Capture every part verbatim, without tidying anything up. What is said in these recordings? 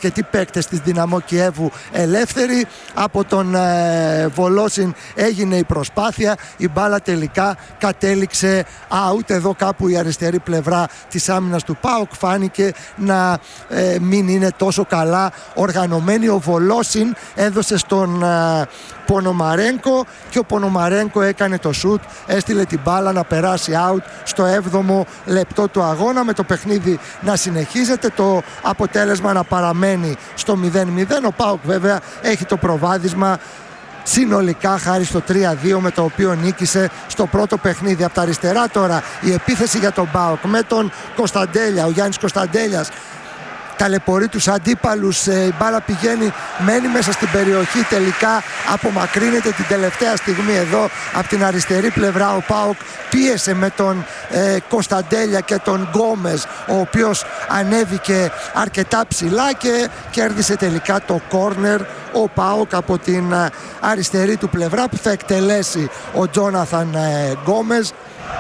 αρκετοί παίκτες της Δυναμό Κιέβου ελεύθεροι. Από τον ε, Βολόσιν έγινε η προσπάθεια, η μπάλα τελικά κατέληξε out. Εδώ κάπου η αριστερή πλευρά της άμυνας του ΠΑΟΚ φάνηκε να ε, μην είναι τόσο καλά οργανωμένη. Ο Βολόσιν έδωσε στον ε, Πονομαρένκο και ο Πονομαρένκο έκανε το σουτ, έστειλε την μπάλα να περάσει out στο έβδομο λεπτό του αγώνα, με το παιχνίδι να συνεχίζεται, το αποτέλεσμα να παραμένει στο μηδέν μηδέν. Ο ΠΑΟΚ βέβαια έχει το προβάδισμα συνολικά χάρη στο τρία δύο με το οποίο νίκησε στο πρώτο παιχνίδι. Από τα αριστερά τώρα η επίθεση για τον ΠΑΟΚ με τον Κωνσταντέλια. Ο Γιάννης Κωνσταντέλιας ταλαιπωρεί τους αντίπαλους, η μπάλα πηγαίνει, μένει μέσα στην περιοχή, τελικά απομακρύνεται την τελευταία στιγμή εδώ από την αριστερή πλευρά. Ο ΠΑΟΚ πίεσε με τον ε, Κωνσταντέλια και τον Γκόμες, ο οποίος ανέβηκε αρκετά ψηλά και κέρδισε τελικά το κόρνερ ο ΠΑΟΚ από την ε, αριστερή του πλευρά, που θα εκτελέσει ο Τζόναθαν ε, Γκόμες,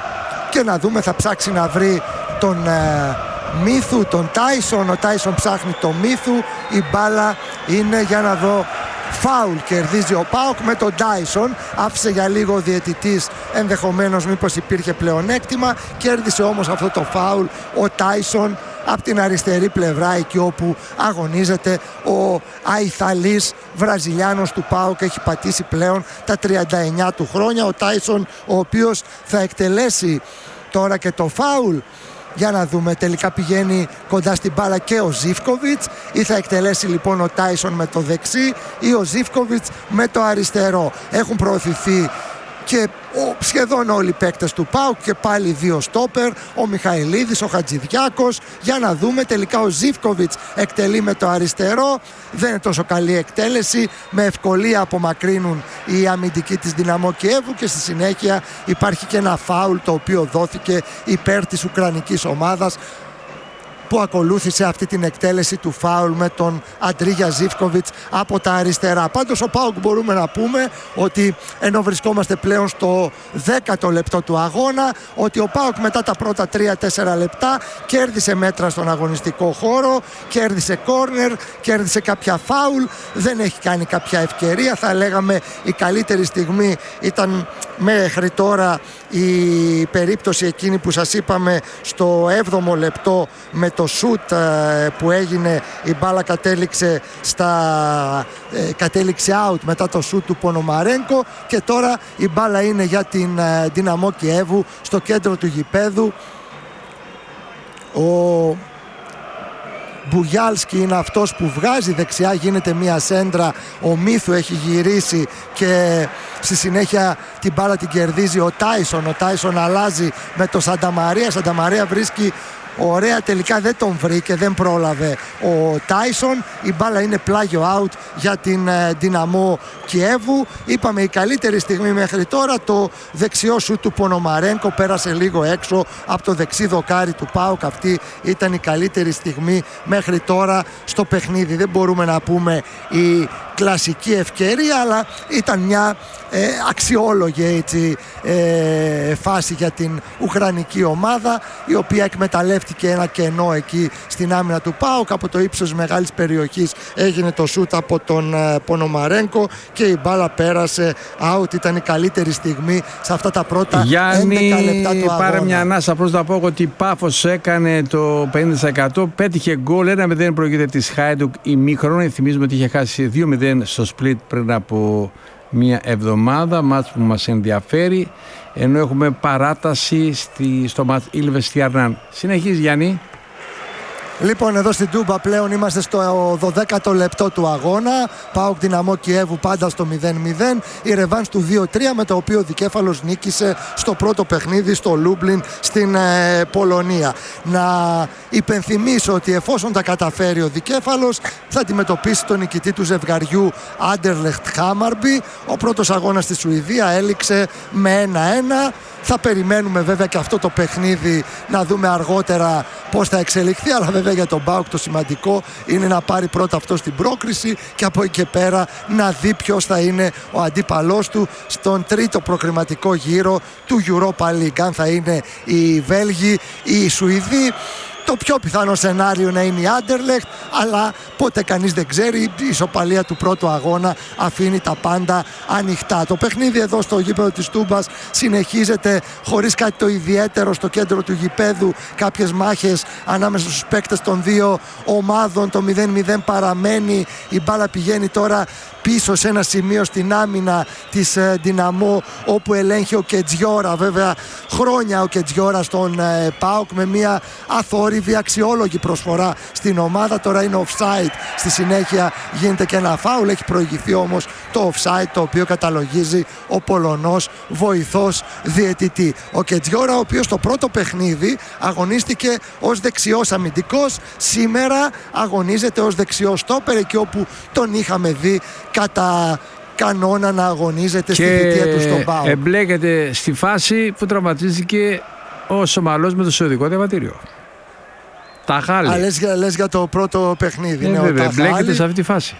και να δούμε, θα ψάξει να βρει τον ε, Μύθου, τον Τάισον. Ο Τάισον ψάχνει το Μύθου, η μπάλα είναι, για να δω, φάουλ. Κερδίζει ο ΠΑΟΚ με τον Τάισον. Άφησε για λίγο ο διαιτητής, ενδεχομένως μήπως υπήρχε πλεονέκτημα. Κέρδισε όμως αυτό το φάουλ ο Τάισον από την αριστερή πλευρά, εκεί όπου αγωνίζεται ο Αϊθαλής Βραζιλιάνος του ΠΑΟΚ. Έχει πατήσει πλέον τα τριάντα εννιά του χρόνια ο Τάισον, ο οποίος θα εκτελέσει τώρα και το φάουλ. Για να δούμε, τελικά πηγαίνει κοντά στην μπάλα και ο Ζίβκοβιτς, ή θα εκτελέσει λοιπόν ο Τάισον με το δεξί ή ο Ζίβκοβιτς με το αριστερό. Έχουν προωθηθεί και ο, σχεδόν όλοι οι παίκτες του ΠΑΟΚ και πάλι δύο στόπερ, ο Μιχαηλίδης, ο Χατζηδιάκος. Για να δούμε, τελικά ο Ζίβκοβιτς εκτελεί με το αριστερό, δεν είναι τόσο καλή εκτέλεση, με ευκολία απομακρύνουν οι αμυντικοί της Δυναμό Κιέβου και στη συνέχεια υπάρχει και ένα φάουλ το οποίο δόθηκε υπέρ της ουκρανικής ομάδας, που ακολούθησε αυτή την εκτέλεση του φάουλ με τον Αντρίγια Ζίβκοβιτς από τα αριστερά. Πάντως ο ΠΑΟΚ μπορούμε να πούμε ότι, ενώ βρισκόμαστε πλέον στο δέκατο λεπτό του αγώνα, ότι ο ΠΑΟΚ μετά τα πρώτα τρία τέσσερα λεπτά κέρδισε μέτρα στον αγωνιστικό χώρο, κέρδισε κόρνερ, κέρδισε κάποια φάουλ, δεν έχει κάνει κάποια ευκαιρία. Θα λέγαμε η καλύτερη στιγμή ήταν μέχρι τώρα η περίπτωση εκείνη που σας είπαμε στο έβδομο λεπτό, με το σουτ που έγινε, η μπάλα κατέληξε, στα, κατέληξε out μετά το σουτ του Πονομαρένκο, και τώρα η μπάλα είναι για την Δυναμό Κιέβου στο κέντρο του γηπέδου. Ο Μπουγιάλσκι είναι αυτός που βγάζει δεξιά, γίνεται μια σέντρα, ο Μύθου έχει γυρίσει και στη συνέχεια την μπάλα την κερδίζει ο Τάισον. Ο Τάισον αλλάζει με το Σανταμαρία, Σανταμαρία βρίσκει ωραία, τελικά δεν τον βρήκε, δεν πρόλαβε ο Τάισον. Η μπάλα είναι πλάγιο out για την Δυναμό Κιέβου. Είπαμε η καλύτερη στιγμή μέχρι τώρα, το δεξιό σου του Πονομαρένκο, πέρασε λίγο έξω από το δεξί δοκάρι του ΠΑΟΚ. Αυτή ήταν η καλύτερη στιγμή μέχρι τώρα στο παιχνίδι. Δεν μπορούμε να πούμε η κλασική ευκαιρία, αλλά ήταν μια ε, αξιόλογη έτσι, ε, φάση για την ουκρανική ομάδα, η οποία εκμεταλλεύτηκε ένα κενό εκεί στην άμυνα του ΠΑΟΚ. Από το ύψος μεγάλης περιοχής έγινε το σούτ από τον ε, Πονομαρένκο και η μπάλα πέρασε out. Ήταν η καλύτερη στιγμή σε αυτά τα πρώτα Γιάννη, έντεκα λεπτά του αγώνα. πάρε μια ανάσα, απλώς να πω ότι η Πάφος έκανε το πενήντα τοις εκατό, πέτυχε γκολ, ένα μηδέν προηγείται της Χάιντουκ ημίχρονο. Θυμίζουμε ότι είχε χάσει δύο μηδέν στο Split πριν από μια εβδομάδα, μάτς που μας ενδιαφέρει, ενώ έχουμε παράταση στη, στο μάτς Ήλβες Στιαρνάν. Συνεχίζει, Γιάννη. Λοιπόν, εδώ στην Τούμπα πλέον είμαστε στο δωδέκατο λεπτό του αγώνα. ΠΑΟΚ Δυναμό Κιέβου πάντα στο μηδέν μηδέν. Η ρεβάνς του δύο τρία, με το οποίο ο Δικέφαλος νίκησε στο πρώτο παιχνίδι στο Λούμπλιν στην ε, Πολωνία. Να υπενθυμίσω ότι εφόσον τα καταφέρει ο Δικέφαλος, θα αντιμετωπίσει τον νικητή του ζευγαριού Άντερλεχτ Χάμαρμπι. Ο πρώτος αγώνας στη Σουηδία έληξε με ένα ένα. Θα περιμένουμε βέβαια και αυτό το παιχνίδι να δούμε αργότερα πώς θα εξελιχθεί, αλλά βέβαια για τον ΠΑΟΚ το σημαντικό είναι να πάρει πρώτα αυτό στην πρόκριση και από εκεί και πέρα να δει ποιος θα είναι ο αντίπαλός του στον τρίτο προκριματικό γύρο του Europa League. Αν θα είναι οι Βέλγοι ή οι Σουηδοί. Το πιο πιθανό σενάριο να είναι η Άντερλεχτ, αλλά ποτέ κανείς δεν ξέρει. Η ισοπαλία του πρώτου αγώνα αφήνει τα πάντα ανοιχτά. Το παιχνίδι εδώ στο γήπεδο της Τούμπας συνεχίζεται χωρίς κάτι το ιδιαίτερο στο κέντρο του γηπέδου. Κάποιες μάχες ανάμεσα στους παίκτες των δύο ομάδων. Το μηδέν μηδέν παραμένει. Η μπάλα πηγαίνει τώρα πίσω σε ένα σημείο στην άμυνα της ε, Δυναμό, όπου ελέγχει ο Κετζιόρα. Βέβαια χρόνια ο Κετζιόρα στον ε, ΠΑΟΚ με μια αθόρυβη αξιόλογη προσφορά στην ομάδα. Τώρα είναι offside, στη συνέχεια γίνεται και ένα φάουλ. Έχει προηγηθεί όμως το offside, το οποίο καταλογίζει ο Πολωνός βοηθός διαιτητή. Ο Κετζιόρα, ο οποίος στο πρώτο παιχνίδι αγωνίστηκε ως δεξιός αμυντικός, σήμερα αγωνίζεται ως δεξιός στόπερ, εκεί όπου τον είχαμε δει κατά κανόνα να αγωνίζεται και στη θητεία του στον ΠΑΟΚ. Εμπλέκεται στη φάση που τραυματίστηκε ο Σομαλός με το σωδικό διαβατήριο. Ταχάλη. Α, λες, λες για το πρώτο παιχνίδι. Ε, ναι, βέβαια, εμπλέκεται σε αυτή τη φάση.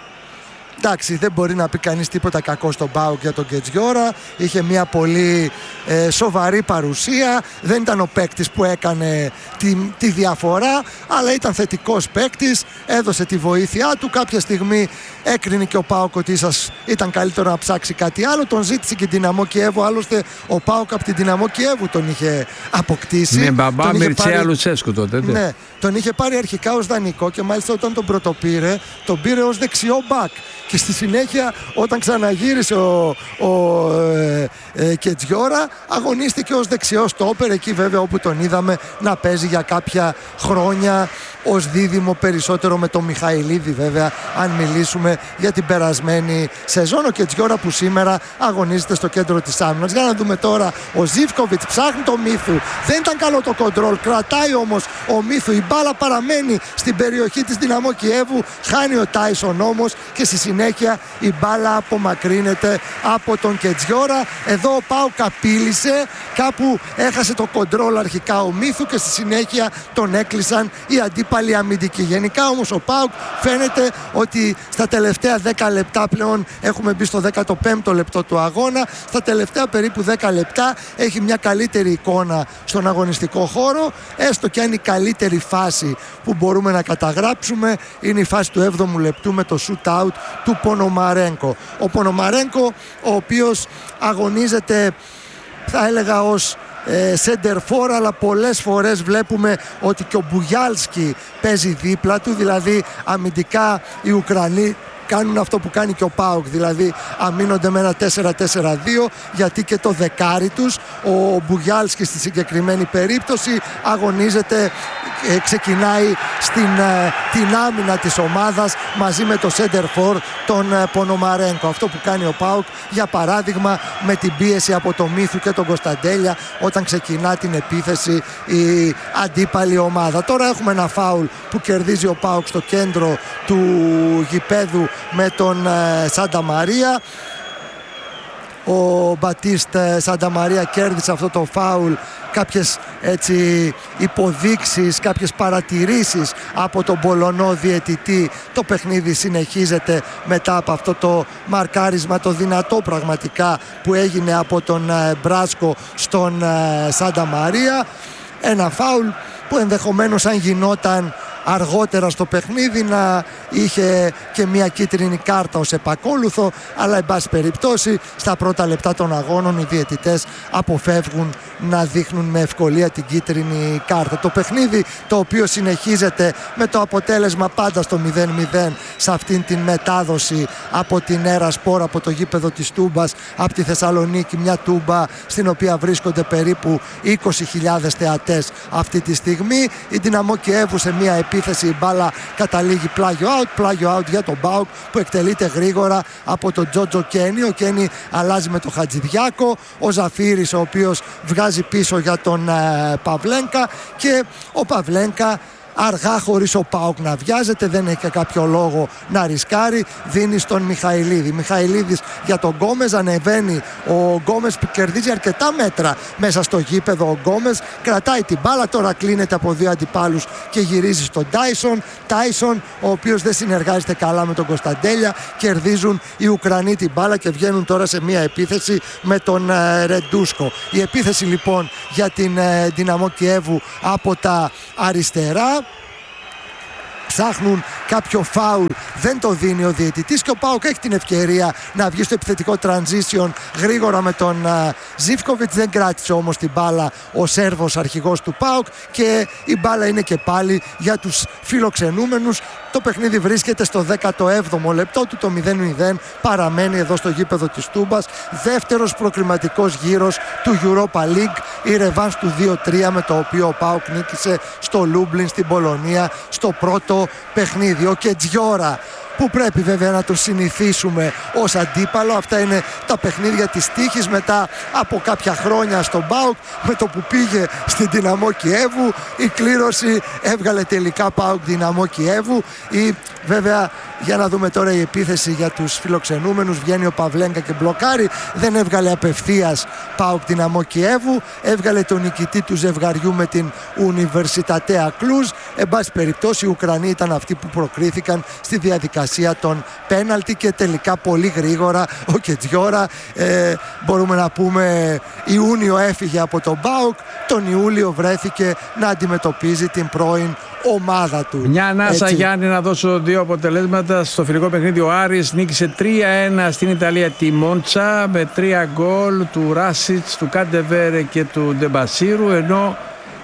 Εντάξει, δεν μπορεί να πει κανείς τίποτα κακό στον ΠΑΟΚ για τον Κετζιόρα. Είχε μια πολύ ε, σοβαρή παρουσία. Δεν ήταν ο παίκτης που έκανε τη, τη διαφορά, αλλά ήταν θετικός παίκτης. Έδωσε τη βοήθειά του. Κάποια στιγμή έκρινε και ο ΠΑΟΚ ότι ίσως ήταν καλύτερο να ψάξει κάτι άλλο. Τον ζήτησε και η Δυναμό Κιέβου. Άλλωστε, ο ΠΑΟΚ από την Δυναμό Κιέβου τον είχε αποκτήσει. Με μπαμπά Μιρτσέα πάρει... Λουτσέσκου τότε. Ναι. ναι, τον είχε πάρει αρχικά ως δανεικό και μάλιστα όταν τον πρωτοπήρε, τον πήρε ως δεξιό μπακ. Και στη συνέχεια, όταν ξαναγύρισε ο, ο ε, ε, Κετζιόρα, αγωνίστηκε ως δεξιός στόπερ, εκεί βέβαια όπου τον είδαμε να παίζει για κάποια χρόνια ως δίδυμο, περισσότερο με τον Μιχαηλίδη βέβαια, αν μιλήσουμε για την περασμένη σεζόν. Ο Κετζιόρα που σήμερα αγωνίζεται στο κέντρο της άμυνας. Για να δούμε τώρα, ο Ζίβκοβιτς ψάχνει το Μίθου, δεν ήταν καλό το κοντρόλ, κρατάει όμως ο Μίθου, η μπάλα παραμένει στην περιοχή της Δυναμό Κιέβου, χάνει ο Τάισον όμως και στη συνέχεια η μπάλα απομακρύνεται από τον Κετζιόρα. Εδώ ο ΠΑΟΚ απείλησε, κάπου έχασε το κοντρόλ αρχικά ο Μίθου και στη συνέχεια τον έκλεισαν οι αντίπαλοι αμυντικοί. Γενικά όμως ο ΠΑΟΚ φαίνεται ότι στα τελευταία δέκα λεπτά, πλέον έχουμε μπει στο δέκατο πέμπτο λεπτό του αγώνα, στα τελευταία περίπου δέκα λεπτά έχει μια καλύτερη εικόνα στον αγωνιστικό χώρο, έστω και αν η καλύτερη φάση που μπορούμε να καταγράψουμε είναι η φάση του έβδομου λεπτού με το shoot out του Πονομαρένκο. Ο Πονομαρένκο, ο οποίος αγωνίζεται, θα έλεγα, ως center for, αλλά πολλές φορές βλέπουμε ότι και ο Μπουγιάλσκι παίζει δίπλα του, δηλαδή αμυντικά οι Ουκρανοί κάνουν αυτό που κάνει και ο ΠΑΟΚ, δηλαδή αμήνονται με ένα τέσσερα τέσσερα δύο, γιατί και το δεκάρι τους, ο Μπουγιάλσκι στη συγκεκριμένη περίπτωση, αγωνίζεται, ε, ξεκινάει στην ε, την άμυνα της ομάδας μαζί με το center for τον ε, Πονομαρένκο. Αυτό που κάνει ο ΠΑΟΚ, για παράδειγμα, με την πίεση από το Μίθου και τον Κωνσταντέλια όταν ξεκινά την επίθεση η αντίπαλη ομάδα. Τώρα έχουμε ένα φάουλ που κερδίζει ο ΠΑΟΚ στο κέντρο του γηπέδου με τον ε, Σάντα Μαρία. Ο Μπατίστ Σάντα Μαρία κέρδισε αυτό το φάουλ, κάποιες έτσι υποδείξεις, κάποιες παρατηρήσεις από τον Πολωνό διαιτητή. Το παιχνίδι συνεχίζεται μετά από αυτό το μαρκάρισμα, το δυνατό πραγματικά, που έγινε από τον ε, Μπράσκο στον ε, Σάντα Μαρία. Ένα φάουλ που ενδεχομένως, αν γινόταν αργότερα στο παιχνίδι, να είχε και μια κίτρινη κάρτα ως επακόλουθο, αλλά εν πάση περιπτώσει στα πρώτα λεπτά των αγώνων οι διαιτητές αποφεύγουν να δείχνουν με ευκολία την κίτρινη κάρτα. Το παιχνίδι, το οποίο συνεχίζεται με το αποτέλεσμα πάντα στο μηδέν μηδέν σε αυτήν την μετάδοση από την Έρα Σπορ, από το γήπεδο της Τούμπας, από τη Θεσσαλονίκη, μια Τούμπα στην οποία βρίσκονται περίπου είκοσι χιλιάδες θεατές αυτή τη στιγμή. Η Δυναμό Κιέβου σε μια επίθεση, η μπάλα καταλήγει πλάγιο out, πλάγιο out για τον ΠΑΟΚ που εκτελείται γρήγορα από τον Τζότζο Κένι. Ο Κένι αλλάζει με τον Χατζηδιάκο, ο Ζαφύρης, ο οποίος βγάζει πίσω για τον ε, Παυλένκα, και ο Παυλένκα αργά, χωρίς ο ΠΑΟΚ να βιάζεται, δεν έχει κάποιο λόγο να ρισκάρει, δίνει στον Μιχαηλίδη. Μιχαηλίδης για τον Γκόμες, ανεβαίνει ο Γκόμες που κερδίζει αρκετά μέτρα μέσα στο γήπεδο. Ο Γκόμες κρατάει την μπάλα, τώρα κλείνεται από δύο αντιπάλους και γυρίζει στον Τάισον. Τάισον, ο οποίος δεν συνεργάζεται καλά με τον Κωνσταντέλια, κερδίζουν οι Ουκρανοί την μπάλα και βγαίνουν τώρα σε μια επίθεση με τον ε, Ρεντούσκο. Η επίθεση λοιπόν για την ε, Δυναμό Κιέβου από τα αριστερά. Ψάχνουν κάποιο φάουλ, δεν το δίνει ο διαιτητής και ο ΠΑΟΚ έχει την ευκαιρία να βγει στο επιθετικό transition γρήγορα με τον Ζίβκοβιτς. Δεν κράτησε όμως την μπάλα ο Σέρβος, αρχηγός του ΠΑΟΚ, και η μπάλα είναι και πάλι για τους φιλοξενούμενους. Το παιχνίδι βρίσκεται στο δέκατο έβδομο λεπτό του, το μηδέν μηδέν παραμένει εδώ στο γήπεδο της Τούμπας. Δεύτερος προκριματικός γύρος του Europa League, η ρεβάνς του δύο τρία με το οποίο ο ΠΑΟΚ νίκησε στο Λούμπλιν στην Πολωνία στο πρώτο παιχνίδι. Ο Κετζιόρα, που πρέπει βέβαια να το συνηθίσουμε ως αντίπαλο. Αυτά είναι τα παιχνίδια της τύχης μετά από κάποια χρόνια στον ΠΑΟΚ. Με το που πήγε στην Δυναμό Κιέβου, η κλήρωση έβγαλε τελικά ΠΑΟΚ Δυναμό Κιέβου. Ή βέβαια, για να δούμε τώρα η επίθεση για τους φιλοξενούμενους, βγαίνει ο Παυλένκα και μπλοκάρει. Δεν έβγαλε απευθείας ΠΑΟΚ Δυναμό Κιέβου, έβγαλε τον νικητή του ζευγαριού με την Ουνιβερσιτατέα Κλουζ. Εν πάση περιπτώσει, οι Ουκρανοί ήταν αυτοί που προκρίθηκαν στη διαδικασία των πέναλτι και τελικά πολύ γρήγορα ο Κετζιόρα, ε, μπορούμε να πούμε Ιούνιο έφυγε από τον ΠΑΟΚ, τον Ιούλιο βρέθηκε να αντιμετωπίζει την πρώην ομάδα του. Μια ανάσα, έτσι. Γιάννη, να δώσω δύο αποτελέσματα. Στο φιλικό παιχνίδι ο Άρης νίκησε τρία ένα στην Ιταλία τη Μόντσα με τρία γκολ του Ράσιτς, του Κάντεβερ και του Ντεμπασίρου, ενώ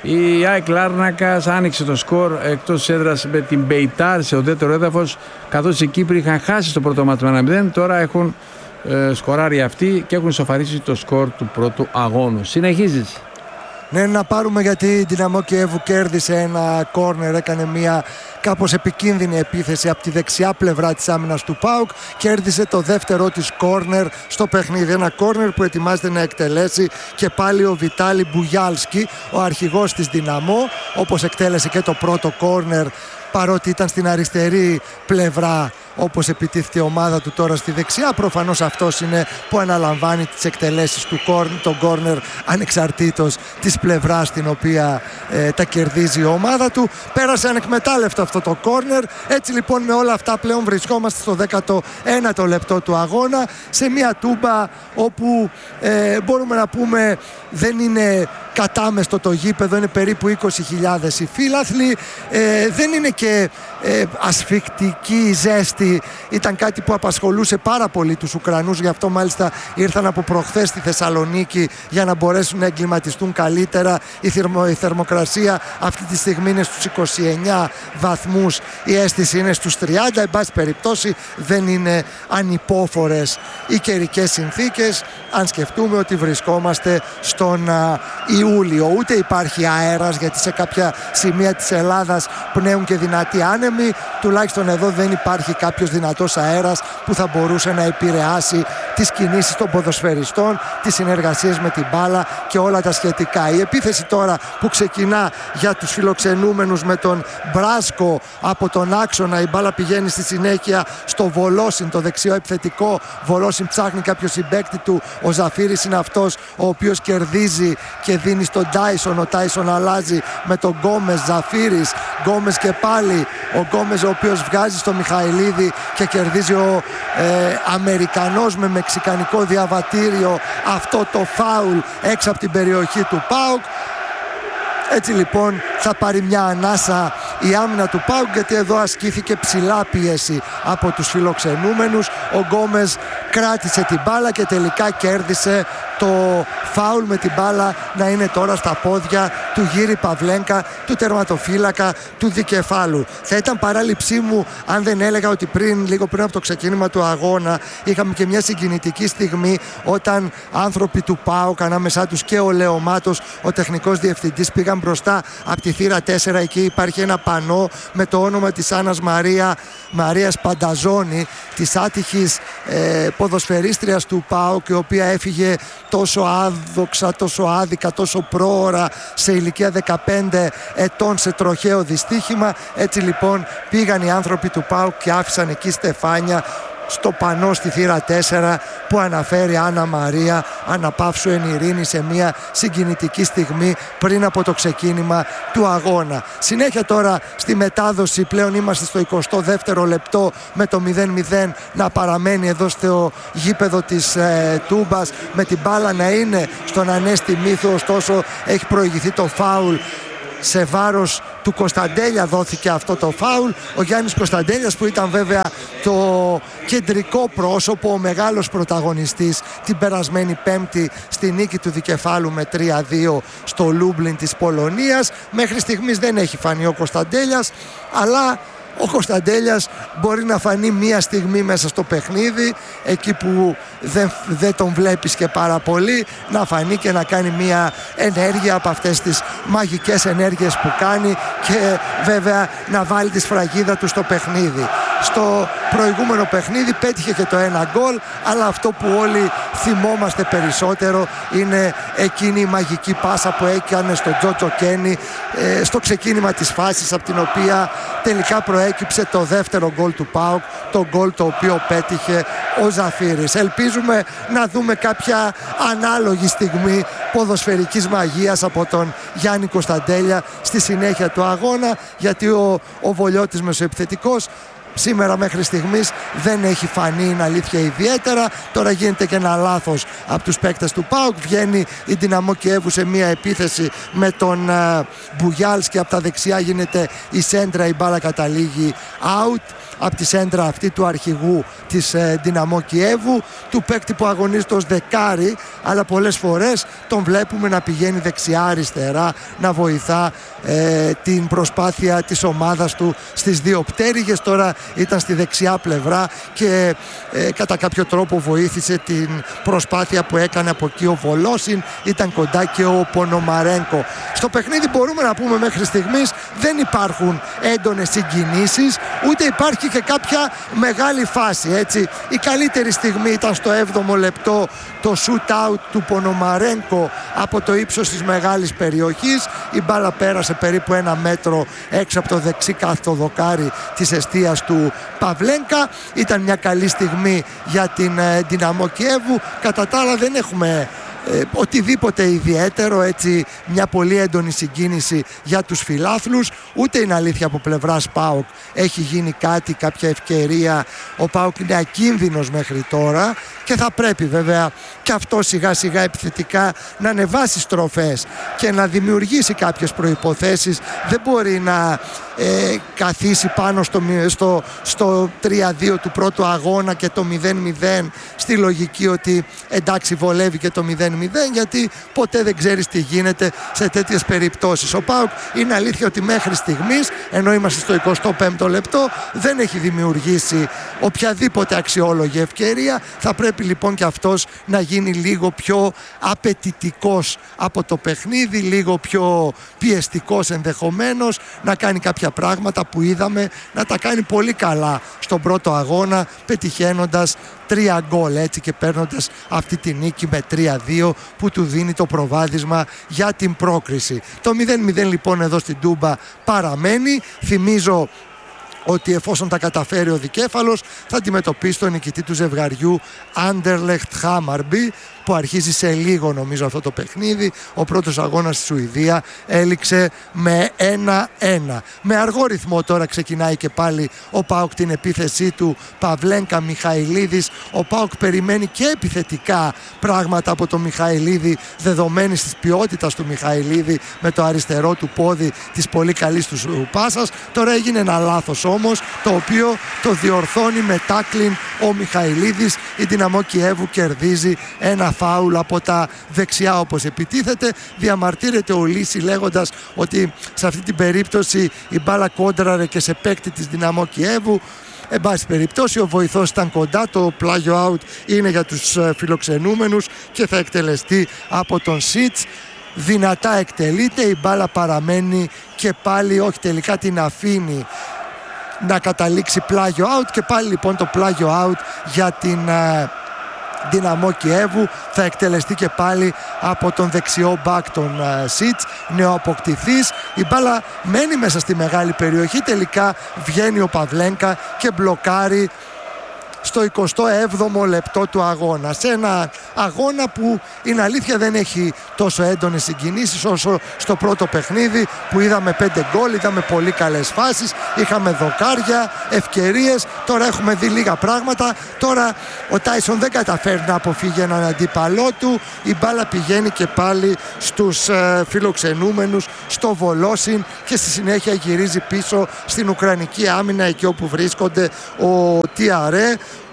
η ΑΕΚ Λάρνακας άνοιξε το σκορ εκτός έδρας με την Μπεϊτάρ σε ουδέτερο έδαφος, καθώς οι Κύπροι είχαν χάσει το πρώτο μάτι με ένα μηδέν. Τώρα έχουν ε, σκοράρει αυτοί και έχουν ισοφαρίσει το σκορ του πρώτου αγώνου. Συνεχίζεις. Ναι, να πάρουμε, γιατί η Δυναμό Κιέβου κέρδισε ένα κόρνερ, έκανε μια κάπως επικίνδυνη επίθεση από τη δεξιά πλευρά της άμυνας του ΠΑΟΚ. Κέρδισε το δεύτερο της κόρνερ στο παιχνίδι. Ένα κόρνερ που ετοιμάζεται να εκτελέσει και πάλι ο Βιτάλι Μπουγιάλσκι, ο αρχηγός της Δυναμό, όπως εκτέλεσε και το πρώτο κόρνερ, παρότι ήταν στην αριστερή πλευρά όπως επιτίθεται η ομάδα του τώρα στη δεξιά. Προφανώς αυτός είναι που αναλαμβάνει τις εκτελέσεις του κόρνερ, τον κόρνερ, ανεξαρτήτως της πλευράς στην οποία ε, τα κερδίζει η ομάδα του. Πέρασε ανεκμετάλλευτο αυτό το κόρνερ. Έτσι λοιπόν, με όλα αυτά πλέον βρισκόμαστε στο δέκατο ένατο λεπτό του αγώνα, σε μια Τούμπα όπου ε, μπορούμε να πούμε δεν είναι κατάμεστο το γήπεδο, είναι περίπου είκοσι χιλιάδες οι φίλαθλοι, ε, δεν είναι και ε, ασφικτική η ζέστη. Ήταν κάτι που απασχολούσε πάρα πολύ τους Ουκρανούς, γι' αυτό μάλιστα ήρθαν από προχθές στη Θεσσαλονίκη για να μπορέσουν να εγκλιματιστούν καλύτερα. Η, θερμο, η θερμοκρασία αυτή τη στιγμή είναι στους είκοσι εννιά βαθμούς, η αίσθηση είναι στους τριάντα. Εν πάση περιπτώσει δεν είναι ανυπόφορες οι καιρικές συνθήκες, αν σκεφτούμε ότι βρισκόμαστε στον α, Ιούλιο. Ούτε υπάρχει αέρας, γιατί σε κάποια σημεία της Ελλάδας πνέουν και δυνατοί άνεμοι. Τουλάχιστον εδώ δεν υπάρχει κάποιος δυνατός αέρας που θα μπορούσε να επηρεάσει τις κινήσεις των ποδοσφαιριστών, τις συνεργασίες με την μπάλα και όλα τα σχετικά. Η επίθεση τώρα που ξεκινά για τους φιλοξενούμενους με τον Μπράσκο από τον άξονα, η μπάλα πηγαίνει στη συνέχεια στο Βολόσιν, το δεξιό επιθετικό. Βολόσιν ψάχνει κάποιο συμπαίκτη του, ο Ζαφύρης είναι αυτός ο οποίος κερδίζει και δίνει στον Τάισον. Ο Τάισον αλλάζει με τον Γκόμες, Ζαφύρης, Γκόμες και πάλι ο Γκόμες, ο οποίος βγάζει στο Μιχαηλίδη και κερδίζει ο ε, Αμερικανός με μεξικανικό διαβατήριο αυτό το φάουλ έξω από την περιοχή του ΠΑΟΚ. Έτσι λοιπόν θα πάρει μια ανάσα η άμυνα του ΠΑΟΚ, γιατί εδώ ασκήθηκε ψηλά πίεση από τους φιλοξενούμενους. Ο Γκόμες κράτησε την μπάλα και τελικά κέρδισε το φάουλ, με την μπάλα να είναι τώρα στα πόδια του Γύρι Παυλένκα, του τερματοφύλακα του δικεφάλου. Θα ήταν παράληψή μου αν δεν έλεγα ότι πριν, λίγο πριν από το ξεκίνημα του αγώνα, είχαμε και μια συγκινητική στιγμή όταν άνθρωποι του ΠΑΟΚ, ανάμεσά τους και ο Λεωμάτος, ο τεχνικός διευθυντής, πήγαν μπροστά από τη θύρα τέσσερα. Εκεί υπάρχει ένα πανό με το όνομα της Άννας Μαρία, Μαρίας Πανταζόνη, της άτυχης ε, ποδοσφαιρίστριας του ΠΑΟΚ, η οποία έφυγε τόσο άδοξα, τόσο άδικα, τόσο πρόωρα σε ηλικία ηλικία δεκαπέντε ετών σε τροχαίο δυστύχημα. Έτσι λοιπόν πήγαν οι άνθρωποι του ΠΑΟΚ και άφησαν εκεί στεφάνια στο πανό στη θύρα τέσσερα που αναφέρει Άννα Μαρία αναπαύσου εν ειρήνη, σε μια συγκινητική στιγμή πριν από το ξεκίνημα του αγώνα. Συνέχεια τώρα στη μετάδοση, πλέον είμαστε στο εικοστό δεύτερο λεπτό με το μηδέν μηδέν να παραμένει εδώ στο γήπεδο της ε, Τούμπας, με την μπάλα να είναι στον Ανέστη Μύθου, ωστόσο έχει προηγηθεί το φάουλ σε βάρος του Κωνσταντέλια. Δόθηκε αυτό το φάουλ. Ο Γιάννης Κωνσταντέλιας, που ήταν βέβαια το κεντρικό πρόσωπο, ο μεγάλος πρωταγωνιστής την περασμένη Πέμπτη στη νίκη του Δικεφάλου με τρία δύο στο Λούμπλιν της Πολωνίας. Μέχρι στιγμής δεν έχει φανεί ο Κωνσταντέλιας, αλλά ο Κωνσταντέλιας μπορεί να φανεί μία στιγμή μέσα στο παιχνίδι, εκεί που δεν, δεν τον βλέπεις και πάρα πολύ, να φανεί και να κάνει μία ενέργεια από αυτές τις μαγικές ενέργειες που κάνει και βέβαια να βάλει τη σφραγίδα του στο παιχνίδι. Στο προηγούμενο παιχνίδι πέτυχε και το ένα γκολ, αλλά αυτό που όλοι θυμόμαστε περισσότερο είναι εκείνη η μαγική πάσα που έκανε στο Τζότζο Κένι ε, στο ξεκίνημα της φάσης, από την οποία τελικά προέκυψε το δεύτερο γκολ του ΠΑΟΚ, το γκολ το οποίο πέτυχε ο Ζαφύρης. Ελπίζουμε να δούμε κάποια ανάλογη στιγμή ποδοσφαιρικής μαγείας από τον Γιάννη Κωνσταντέλια στη συνέχεια του αγώνα, γιατί ο, ο Βολιώτης μεσοεπιθετικός σήμερα μέχρι στιγμής δεν έχει φανεί, είναι αλήθεια, ιδιαίτερα. Τώρα γίνεται και ένα λάθος από τους παίκτες του ΠΑΟΚ. Βγαίνει η Δυναμό Κιέβου σε μια επίθεση με τον uh, Μπουγιάλσκι από τα δεξιά, γίνεται η σέντρα, η μπάλα καταλήγει out από τη σέντρα αυτή του αρχηγού της ε, Δυναμό Κιέβου, του παίκτη που αγωνίζεται ως δεκάρι, αλλά πολλές φορές τον βλέπουμε να πηγαίνει δεξιά-αριστερά, να βοηθά ε, την προσπάθεια της ομάδας του στις δύο πτέρυγες. Τώρα ήταν στη δεξιά πλευρά και ε, κατά κάποιο τρόπο βοήθησε την προσπάθεια που έκανε από εκεί ο Βολόσιν. Ήταν κοντά και ο Πονομαρένκο. Στο παιχνίδι μπορούμε να πούμε μέχρι στιγμής δεν υπάρχουν έντονες συγκινήσεις, ούτε υπάρχει και κάποια μεγάλη φάση, έτσι. Η καλύτερη στιγμή ήταν στο έβδομο λεπτό, το shoot out του Πονομαρένκο από το ύψος της μεγάλης περιοχής. Η μπάλα πέρασε περίπου ένα μέτρο έξω από το δεξί κάθετο δοκάρι της εστίας του Παυλένκα. Ήταν μια καλή στιγμή για την ε, Δυναμό Κιέβου. Κατά τα άλλα δεν έχουμε Ε, οτιδήποτε ιδιαίτερο, έτσι, μια πολύ έντονη συγκίνηση για τους φιλάθλους. Ούτε είναι αλήθεια από πλευράς ΠΑΟΚ έχει γίνει κάτι, κάποια ευκαιρία. Ο ΠΑΟΚ είναι ακίνδυνος μέχρι τώρα και θα πρέπει βέβαια και αυτό σιγά σιγά επιθετικά να ανεβάσει στροφές και να δημιουργήσει κάποιες προϋποθέσεις. Δεν μπορεί να ε, καθίσει πάνω στο, στο, στο τρία δύο του πρώτου αγώνα και το μηδέν μηδέν στη λογική ότι εντάξει βολεύει και το μηδέν μηδέν, γιατί ποτέ δεν ξέρεις τι γίνεται σε τέτοιες περιπτώσεις. Ο ΠΑΟΚ είναι αλήθεια ότι μέχρι στιγμής, ενώ είμαστε στο εικοστό πέμπτο λεπτό, δεν έχει δημιουργήσει οποιαδήποτε αξιόλογη ευκαιρία. Θα πρέπει λοιπόν και αυτός να γίνει λίγο πιο απαιτητικός από το παιχνίδι, λίγο πιο πιεστικός ενδεχομένως, να κάνει κάποια πράγματα που είδαμε να τα κάνει πολύ καλά στον πρώτο αγώνα, πετυχαίνοντας τρία γκολ, έτσι, και παίρνοντας αυτή τη νίκη με τρία δύο που του δίνει το προβάδισμα για την πρόκριση. Το μηδέν μηδέν λοιπόν εδώ στην Τούμπα παραμένει. Θυμίζω ότι εφόσον τα καταφέρει ο Δικέφαλος θα αντιμετωπίσει τον νικητή του ζευγαριού Άντερλεχτ Χάμαρμπι, που αρχίζει σε λίγο νομίζω αυτό το παιχνίδι. Ο πρώτος αγώνας στη Σουηδία έληξε με ένα ένα. Με αργό ρυθμό τώρα ξεκινάει και πάλι ο ΠΑΟΚ την επίθεσή του, Παυλένκα Μιχαηλίδης. Ο ΠΑΟΚ περιμένει και επιθετικά πράγματα από τον Μιχαηλίδη, δεδομένης της ποιότητας του Μιχαηλίδη με το αριστερό του πόδι, της πολύ καλής του πάσας. Τώρα έγινε ένα λάθος όμως, το οποίο το διορθώνει με τάκλιν ο Μιχαηλίδης. Η Δυναμό Κιέβου κερδίζει ένα φάουλ από τα δεξιά όπως επιτίθεται. Διαμαρτύρεται ο Λύση λέγοντας ότι σε αυτή την περίπτωση η μπάλα κόντραρε και σε παίκτη της Δυναμό Κιέβου. Εν πάση περιπτώσει ο βοηθός ήταν κοντά, το πλάγιο out είναι για τους φιλοξενούμενους και θα εκτελεστεί από τον Σίτς. Δυνατά εκτελείται, η μπάλα παραμένει και πάλι, όχι τελικά την αφήνει να καταλήξει πλάγιο out, και πάλι λοιπόν το πλάγιο out για την Δυναμό Κιέβου. Θα εκτελεστεί και πάλι από τον δεξιό μπακ τον Σιτς, νεοαποκτηθής. Η μπάλα μένει μέσα στη μεγάλη περιοχή, τελικά βγαίνει ο Παυλένκα και μπλοκάρει στο εικοστό έβδομο λεπτό του αγώνα. Σε ένα αγώνα που είναι αλήθεια δεν έχει τόσο έντονες συγκινήσεις όσο στο πρώτο παιχνίδι που είδαμε πέντε γκολ, είδαμε πολύ καλές φάσεις, είχαμε δοκάρια, ευκαιρίες. Τώρα έχουμε δει λίγα πράγματα. Τώρα ο Τάισον δεν καταφέρει να αποφύγει έναν αντίπαλό του. Η μπάλα πηγαίνει και πάλι στους ε, φιλοξενούμενους, στο Βολόσιν, και στη συνέχεια γυρίζει πίσω στην Ουκρανική άμυνα, εκεί όπου βρίσκονται ο Τιαρέ,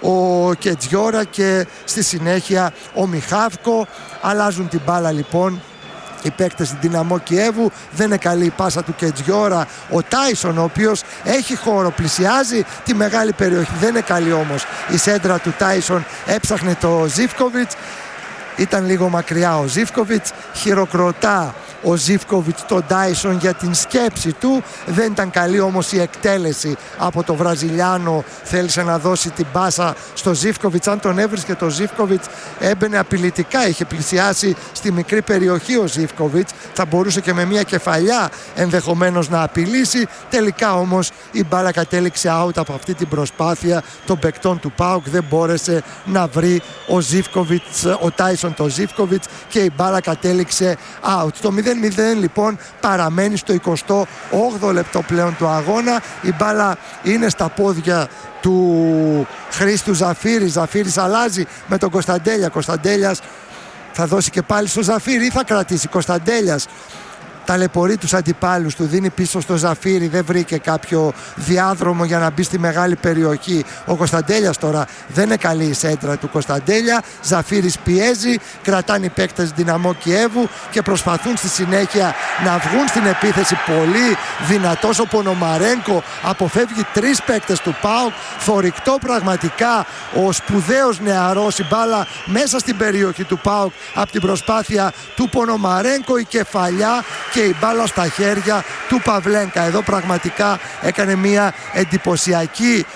ο Κετζιόρα και στη συνέχεια ο Μιχάβκο. Αλλάζουν την μπάλα λοιπόν οι παίκτες στην Δυναμό Κιέβου. Δεν είναι καλή η πάσα του Κετζιόρα. Ο Τάισον, ο οποίος έχει χώρο, πλησιάζει τη μεγάλη περιοχή. Δεν είναι καλή όμως η σέντρα του Τάισον. Έψαχνε το Ζίβκοβιτς. Ήταν λίγο μακριά ο Ζίβκοβιτς. Χειροκροτά ο Ζίβκοβιτς τον Τάισον για την σκέψη του. Δεν ήταν καλή όμως η εκτέλεση από το Βραζιλιάνο. Θέλησε να δώσει την πάσα στο Ζίβκοβιτς. Αν τον έβρισκε το Ζίβκοβιτς, έμπαινε απειλητικά. Είχε πλησιάσει στη μικρή περιοχή ο Ζίβκοβιτς. Θα μπορούσε και με μια κεφαλιά ενδεχομένως να απειλήσει. Τελικά όμως η μπάλα κατέληξε out από αυτή την προσπάθεια των παικτών του ΠΑΟΚ. Δεν μπόρεσε να βρει ο Ζίβκοβιτς, ο Τάισον το Ζίβκοβιτς, και η μπάλα κατέληξε out. Το μηδέν μηδέν λοιπόν παραμένει στο εικοστό όγδοο λεπτό πλέον του αγώνα. Η μπάλα είναι στα πόδια του Χρήστου Ζαφύρη. Ζαφύρης αλλάζει με τον Κωνσταντέλια. Κωνσταντέλιας θα δώσει και πάλι στο Ζαφύρη ή θα κρατήσει. Κωνσταντέλιας ταλαιπωρεί τους αντιπάλους του, δίνει πίσω στο Ζαφύρι, δεν βρήκε κάποιο διάδρομο για να μπει στη μεγάλη περιοχή. Ο Κωνσταντέλιας τώρα δεν είναι καλή η σέντρα του Κωνσταντέλια. Ζαφύρις πιέζει, κρατάνε οι παίκτες Δυναμό Κιέβου και προσπαθούν στη συνέχεια να βγουν στην επίθεση. Πολύ δυνατός ο Πονομαρένκο, αποφεύγει τρεις παίκτες του ΠΑΟΚ. Θορυκτό πραγματικά ο σπουδαίος νεαρός, η μπάλα μέσα στην περιοχή του ΠΑΟΚ από την προσπάθεια του Πονομαρένκο, η κεφαλιά και η μπάλα στα χέρια του Παυλένκα. Εδώ πραγματικά έκανε μια εντυπωσιακή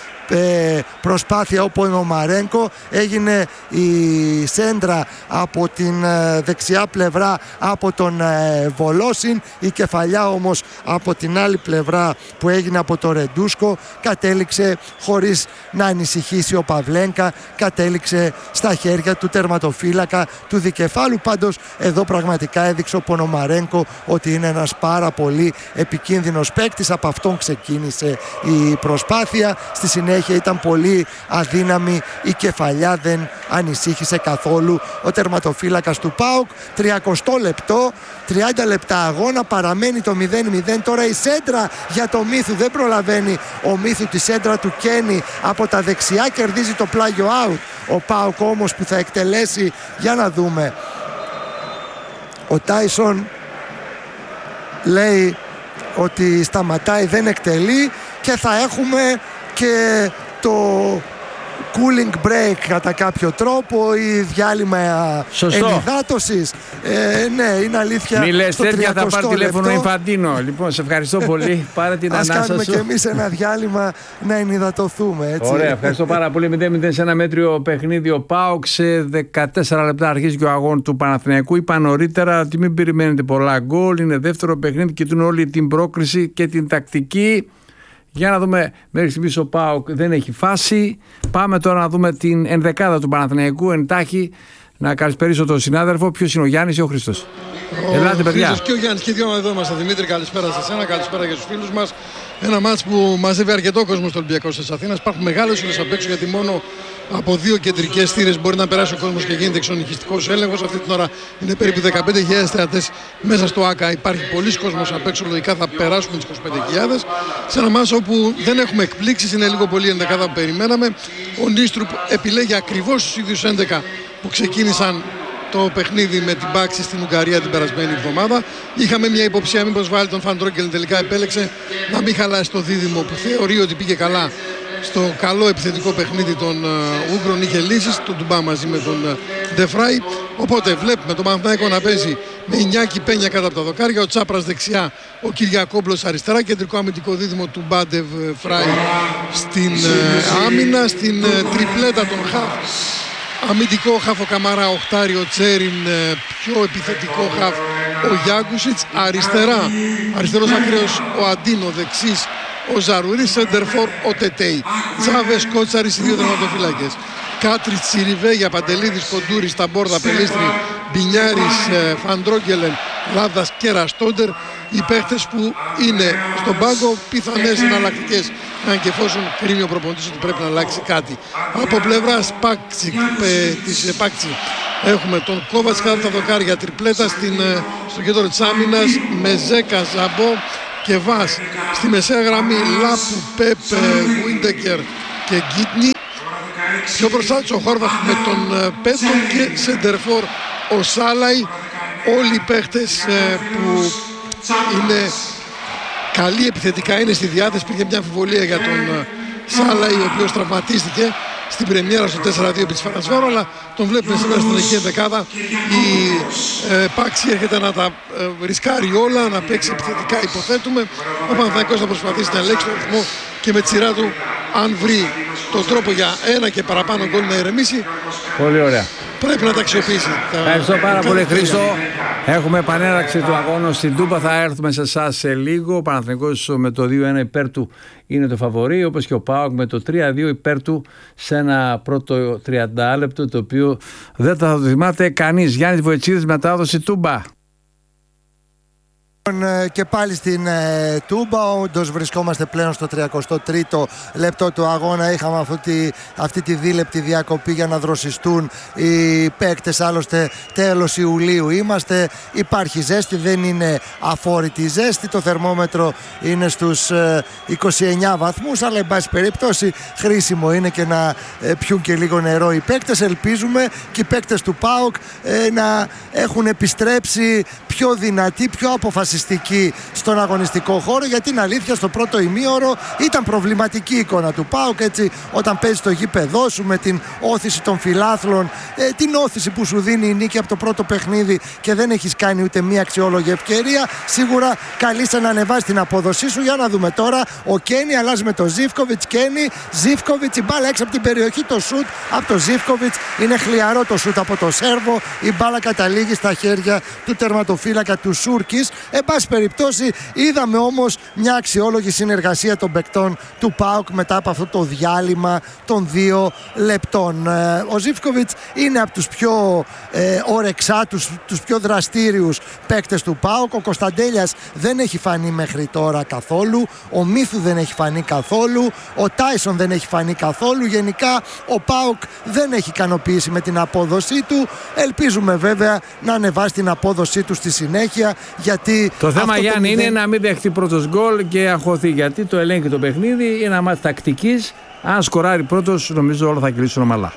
προσπάθεια ο Πονομαρένκο. Έγινε η σέντρα από την δεξιά πλευρά από τον Βολόσιν, η κεφαλιά όμως από την άλλη πλευρά που έγινε από το Ρεντούσκο κατέληξε χωρίς να ανησυχήσει ο Παυλένκα, κατέληξε στα χέρια του τερματοφύλακα του δικεφάλου. Πάντως εδώ πραγματικά έδειξε ο Πονομαρένκο ότι είναι ένας πάρα πολύ επικίνδυνος παίκτης. Από αυτόν ξεκίνησε η προσπάθεια. Στη συνέχεια ήταν πολύ αδύναμη η κεφαλιά, δεν ανησύχησε καθόλου ο τερματοφύλακας του ΠΑΟΚ. τριακοστό λεπτό, τριάντα λεπτά αγώνα, παραμένει το μηδέν μηδέν. Τώρα η σέντρα για το Μίθου, δεν προλαβαίνει ο Μίθου τη σέντρα του Κένι από τα δεξιά, κερδίζει το πλάγιο out. Ο ΠΑΟΚ όμως που θα εκτελέσει, για να δούμε, ο Τάισον λέει ότι σταματάει, δεν εκτελεί, και θα έχουμε και το cooling break κατά κάποιο τρόπο ή διάλειμμα ενυδάτωσης. Ε, ναι, είναι αλήθεια. Μη λες τέτοια, θα πάρει τηλέφωνο Ιφαντίνο. Λοιπόν, σε ευχαριστώ πολύ. Πάρε την ανάσα σου. Ας κάνουμε και εμείς ένα διάλειμμα να ενυδατωθούμε. Έτσι. Ωραία, ευχαριστώ πάρα πολύ. μηδέν μηδέν σε ένα μέτριο παιχνίδι. Ο ΠΑΟΚ σε δεκατέσσερα λεπτά αρχίζει και ο αγώνα του Παναθηναϊκού. Είπα νωρίτερα ότι μην περιμένετε πολλά γκολ. Είναι δεύτερο παιχνίδι, κοιτούν όλη την πρόκριση και την τακτική. Για να δούμε, μέχρι στιγμής ο ΠΑΟΚ δεν έχει φάση. Πάμε τώρα να δούμε την ενδεκάδα του Παναθηναϊκού. Εντάχει να καλησπερίσω τον συνάδελφο. Ποιος είναι ο Γιάννης ή ο Χρήστος? Ελάτε, παιδιά. Χρήστος και ο Γιάννης, και δύο εδώ είμαστε. Δημήτρη, καλησπέρα σε εσένα, καλησπέρα για τους φίλους μας. Ένα μάτς που μαζεύει αρκετό κόσμο στο Ολυμπιακό της Αθήνας. Υπάρχουν μεγάλες ώρες απ' έξω, γιατί μόνο από δύο κεντρικές θύρες μπορεί να περάσει ο κόσμος και γίνεται εξονυχιστικός έλεγχος. Αυτή την ώρα είναι περίπου δεκαπέντε χιλιάδες θεατές μέσα στο ΆΚΑ. Υπάρχει πολλοί κόσμος απ' έξω, λογικά θα περάσουμε τις είκοσι πέντε χιλιάδες. Σε ένα μάτς όπου δεν έχουμε εκπλήξεις, είναι λίγο πολύ ενδεκάδα που περιμέναμε. Ο Νίστρουπ επιλέγει ακριβώς τους ίδιους έντεκα που ξεκίνησαν το παιχνίδι με την Πάξη στην Ουγγαρία την περασμένη εβδομάδα. Είχαμε μια υποψία μήπως βάλει τον Φαντρόκελ, τελικά επέλεξε να μην χαλάσει το δίδυμο που θεωρεί ότι πήγε καλά στο καλό επιθετικό παιχνίδι των uh, Ούγγρων. Είχε λύσεις, τον Ντουμπά μαζί με τον Ντεφράι. Uh, Οπότε βλέπουμε τον Παναθηναϊκό να παίζει με Ινιάκη Πένια κάτω από τα δοκάρια, ο Τσάπρας δεξιά, ο Κυριακόπουλος αριστερά, κεντρικό αμυντικό δίδυμο του Μπάντεβ Φράι στην uh, άμυνα, στην uh, τριπλέτα των Χαφ αμυντικό χαφ ο Καμαρά, οχτάρι ο Τσέριν, πιο επιθετικό χαφ ο Γιάνκουσιτς, αριστερά, αριστερός ακραίος ο Αντίνο, δεξής ο Ζαρουρής, σεντερφόρ ο Τετέι. Τσάβες, Κότσαρης, οι δύο τερματοφύλακες. Κάτριτς, Σιριβέγια, Παντελίδης, Κοντούρης, Ταμπόρδα, Πελίστρη, Μπινιάρης, Φαντρόγκελεν, Λάδας και Ραστόντερ. Οι παίχτες που είναι στον πάγκο, πιθανές εναλλακτικές, αν και εφόσον κρίνει ο προπονητής ότι πρέπει να αλλάξει κάτι. Από πλευράς Πάκτσι, ε, της Πάκτσι έχουμε τον Κόβατς κατά τα δοκάρια, τριπλέτα στην, στο κέντρο της άμυνας, Μεζέκα, Ζαμπό και Βάς. Στη μεσαία γραμμή Λάπου, Πέπ, Γουίντεκερ και Γκίτνη. Πιο μπροστά ο Χόρβαχ με τον Πέτον και σεντερφόρ ο Σάλαϊ. Όλοι οι παίχτες που είναι καλοί επιθετικά, είναι στη διάθεση. Υπήρχε μια αμφιβολία για τον Σάλαϊ, ο οποίος τραυματίστηκε στην πρεμιέρα στο τέσσερα δύο επί της Φαρασβάρο, αλλά τον βλέπουμε σήμερα στην αρχική δεκάδα. Η ε, Πάξη έρχεται να τα ε, ρισκάρει όλα, να παίξει επιθετικά, υποθέτουμε. Ο Παναθηναϊκός θα προσπαθήσει να ελέγξει τον ρυθμό και με τη σειρά του, αν βρει τον τρόπο για ένα και παραπάνω γκολ να ηρεμήσει, πολύ ωραία, πρέπει να τα αξιοποιήσει. Ευχαριστώ πάρα πολύ, Χρήστο. Έχουμε επανέναρξη του αγώνα στην Τούμπα. Θα έρθουμε σε εσάς σε λίγο. Ο Παναθηναϊκός με το δύο ένα υπέρ του είναι το φαβορί, όπως και ο ΠΑΟΚ με το τρία δύο υπέρ του σε ένα πρώτο τριάντα λεπτό, το οποίο δεν θα το θυμάται κανείς. Γιάννης Βοητσίδης, μετάδοση Τούμπα. Και πάλι στην ε, Τούμπα, όντως βρισκόμαστε πλέον στο τριακοστό τρίτο λεπτό του αγώνα. Είχαμε αυτή τη, αυτή τη δίλεπτη διακοπή για να δροσιστούν οι παίκτες. Άλλωστε τέλος Ιουλίου είμαστε, υπάρχει ζέστη, δεν είναι αφόρητη ζέστη. Το θερμόμετρο είναι στους ε, είκοσι εννιά βαθμούς, αλλά εν πάση περιπτώσει χρήσιμο είναι και να ε, πιούν και λίγο νερό οι παίκτες. Ελπίζουμε και οι παίκτες του ΠΑΟΚ ε, να έχουν επιστρέψει πιο δυνατοί, πιο αποφασιστικοί στον αγωνιστικό χώρο, γιατί είναι αλήθεια στο πρώτο ημίωρο ήταν προβληματική η εικόνα του ΠΑΟΚ, έτσι, όταν παίζει στο γήπεδό σου με την όθηση των φιλάθλων, ε, την όθηση που σου δίνει η νίκη από το πρώτο παιχνίδι και δεν έχεις κάνει ούτε μία αξιόλογη ευκαιρία, σίγουρα καλείσαι να ανεβάσει την απόδοσή σου. Για να δούμε τώρα, ο Κένι αλλάζει με τον Ζίβκοβιτς. Κένι, Ζίβκοβιτς, η μπάλα έξω από την περιοχή, το σουτ από τον Ζίβκοβιτς, είναι χλιαρό το σουτ από τον Σέρβο, η μπάλα καταλήγει στα χέρια του τερματοφύλακα του Σούρκης. Εν πάση περιπτώσει, είδαμε όμως μια αξιόλογη συνεργασία των παικτών του ΠΑΟΚ μετά από αυτό το διάλειμμα των δύο λεπτών. Ο Ζίβκοβιτς είναι από τους πιο ε, όρεξά, τους, τους πιο δραστήριους παίκτες του ΠΑΟΚ. Ο Κωνσταντέλιας δεν έχει φανεί μέχρι τώρα καθόλου. Ο Μίθου δεν έχει φανεί καθόλου. Ο Τάισον δεν έχει φανεί καθόλου. Γενικά ο ΠΑΟΚ δεν έχει ικανοποιήσει με την απόδοσή του. Ελπίζουμε βέβαια να ανεβάσει την απόδοσή του στη συνέχεια, γιατί το θέμα, Γιάννη, μηδέν... είναι να μην δεχτεί πρώτος γκολ και αγχωθεί, γιατί το ελέγχει το παιχνίδι, είναι ένα μάτι τακτικής. Αν σκοράρει πρώτος, νομίζω όλα θα κυλήσουν ομαλά.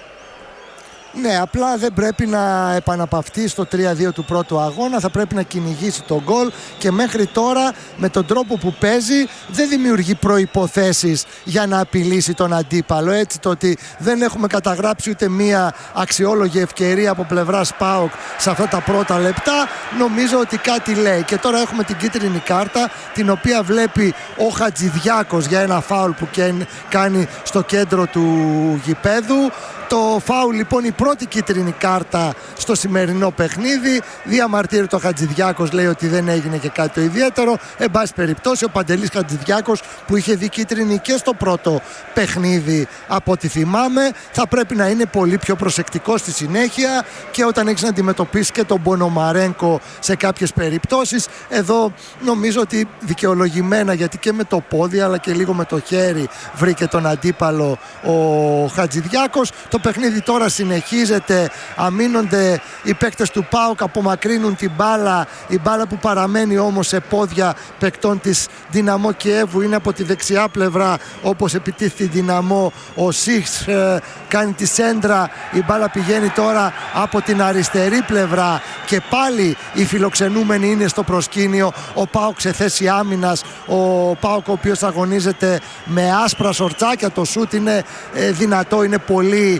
Ναι, απλά δεν πρέπει να επαναπαυτεί στο τρία δύο του πρώτου αγώνα, θα πρέπει να κυνηγήσει τον γκολ και μέχρι τώρα με τον τρόπο που παίζει δεν δημιουργεί προϋποθέσεις για να απειλήσει τον αντίπαλο. Έτσι, το ότι δεν έχουμε καταγράψει ούτε μία αξιόλογη ευκαιρία από πλευράς ΠΑΟΚ σε αυτά τα πρώτα λεπτά, νομίζω ότι κάτι λέει. Και τώρα έχουμε την κίτρινη κάρτα, την οποία βλέπει ο Χατζηδιάκος για ένα φάουλ που κάνει στο κέντρο του γηπέδου. Το φάουλ λοιπόν, η πρώτη κίτρινη κάρτα στο σημερινό παιχνίδι. Διαμαρτύρεται ο Χατζηδιάκος, λέει ότι δεν έγινε και κάτι το ιδιαίτερο. Εν πάση περιπτώσει, ο Παντελής Χατζηδιάκος, που είχε δει κίτρινη και στο πρώτο παιχνίδι από ό,τι θυμάμαι, θα πρέπει να είναι πολύ πιο προσεκτικός στη συνέχεια, και όταν έχεις να αντιμετωπίσει και τον Πονομαρένκο σε κάποιες περιπτώσεις. Εδώ νομίζω ότι δικαιολογημένα, γιατί και με το πόδι αλλά και λίγο με το χέρι βρήκε τον αντίπαλο ο Χατζηδιάκος. Το παιχνίδι τώρα συνεχίζεται, αμήνονται οι παίκτες του ΠΑΟΚ, απομακρύνουν την μπάλα, η μπάλα που παραμένει όμως σε πόδια παικτών της Δυναμό Κιέβου είναι από τη δεξιά πλευρά, όπως επιτίθεται η Δυναμό. Ο Σίχς ε, κάνει τη σέντρα, η μπάλα πηγαίνει τώρα από την αριστερή πλευρά και πάλι οι φιλοξενούμενοι είναι στο προσκήνιο. Ο ΠΑΟΚ σε θέση άμυνας, ο ΠΑΟΚ ο οποίος αγωνίζεται με άσπρα σορτσάκια, το σούτ είναι ε, δυνατό, είναι πολύ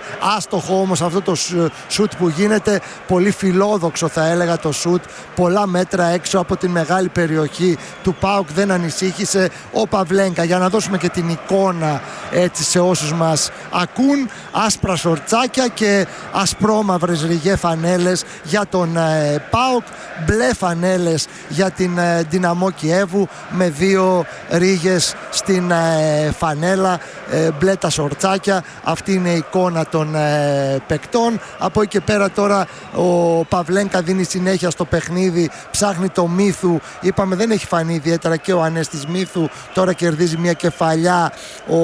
άστοχο όμως αυτό το σουτ που γίνεται, πολύ φιλόδοξο θα έλεγα το σουτ, πολλά μέτρα έξω από την μεγάλη περιοχή του ΠΑΟΚ, δεν ανησύχησε ο Παυλένκα. Για να δώσουμε και την εικόνα έτσι σε όσους μας ακούν, άσπρα σορτσάκια και ασπρόμαυρες ριγέ φανέλες για τον ε, ΠΑΟΚ, μπλε φανέλες για την ε, Δυναμό Κιέβου με δύο ρίγες στην ε, φανέλα, ε, μπλε τα σορτσάκια. Αυτή είναι η εικόνα των ε, παικτών. Από εκεί και πέρα τώρα ο Παυλένκα δίνει συνέχεια στο παιχνίδι, ψάχνει το Μύθου, είπαμε δεν έχει φανεί ιδιαίτερα και ο Ανέστης Μύθου, τώρα κερδίζει μια κεφαλιά ο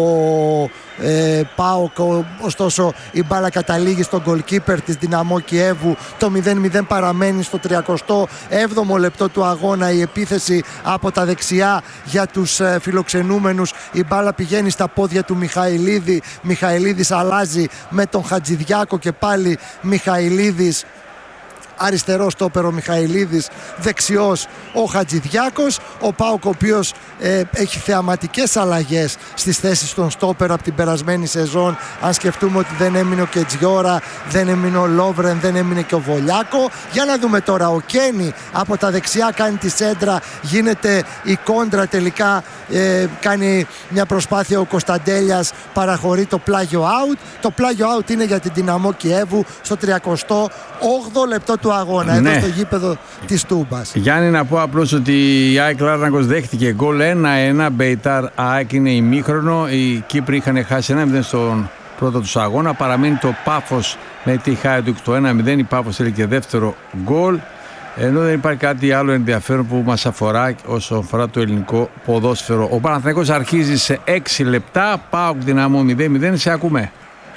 ε, ΠΑΟΚ, ωστόσο η μπάλα καταλήγει στον goalkeeper της Δυναμό Κιέβου, το μηδέν μηδέν παραμένει στο τριακοστό έβδομο λεπτό του αγώνα. Η επίθεση από τα δεξιά για τους ε, φιλοξενούμενους, η μπάλα πηγαίνει στα πόδια του Μιχαηλίδη, Μιχαηλίδης αλλάζει με τον Χατζηδιάκο και πάλι Μιχαηλίδης, αριστερός στόπερ ο Μιχαηλίδης, δεξιός ο Χατζηδιάκος. Ο ΠΑΟΚ ο οποίος ε, έχει θεαματικές αλλαγές στις θέσεις των στόπερ από την περασμένη σεζόν. Αν σκεφτούμε ότι δεν έμεινε ο Κετζιόρα, δεν έμεινε ο Λόβρεν, δεν έμεινε και ο Βολιάκο. Για να δούμε τώρα, ο Κένι από τα δεξιά κάνει τη σέντρα, γίνεται η κόντρα τελικά, ε, κάνει μια προσπάθεια ο Κωνσταντέλιας, παραχωρεί το πλάγιο out. Το πλάγιο out είναι για την Δυναμό Κιέβου στο τριακοστό όγδοο λεπτό του αγώνα, ναι, εδώ στο γήπεδο της Τούμπας. Γιάννη, να πω απλώς ότι η ΑΕΚ Λάρνακος δέχτηκε γκολ ένα ένα. Μπεϊτάρ ΑΕΚ είναι ημίχρονο. Οι Κύπροι είχαν χάσει ένα μηδέν στον πρώτο τους αγώνα. Παραμένει το Πάφος με τη Χάιντουκ το ένα μηδέν. Η Πάφος θέλει και δεύτερο γκολ. Ενώ δεν υπάρχει κάτι άλλο ενδιαφέρον που μας αφορά όσον αφορά το ελληνικό ποδόσφαιρο. Ο Παναθηναϊκός αρχίζει σε έξι λεπτά. ΠΑΟΚ Δυναμό μηδέν μηδέν. Σε ακούμε.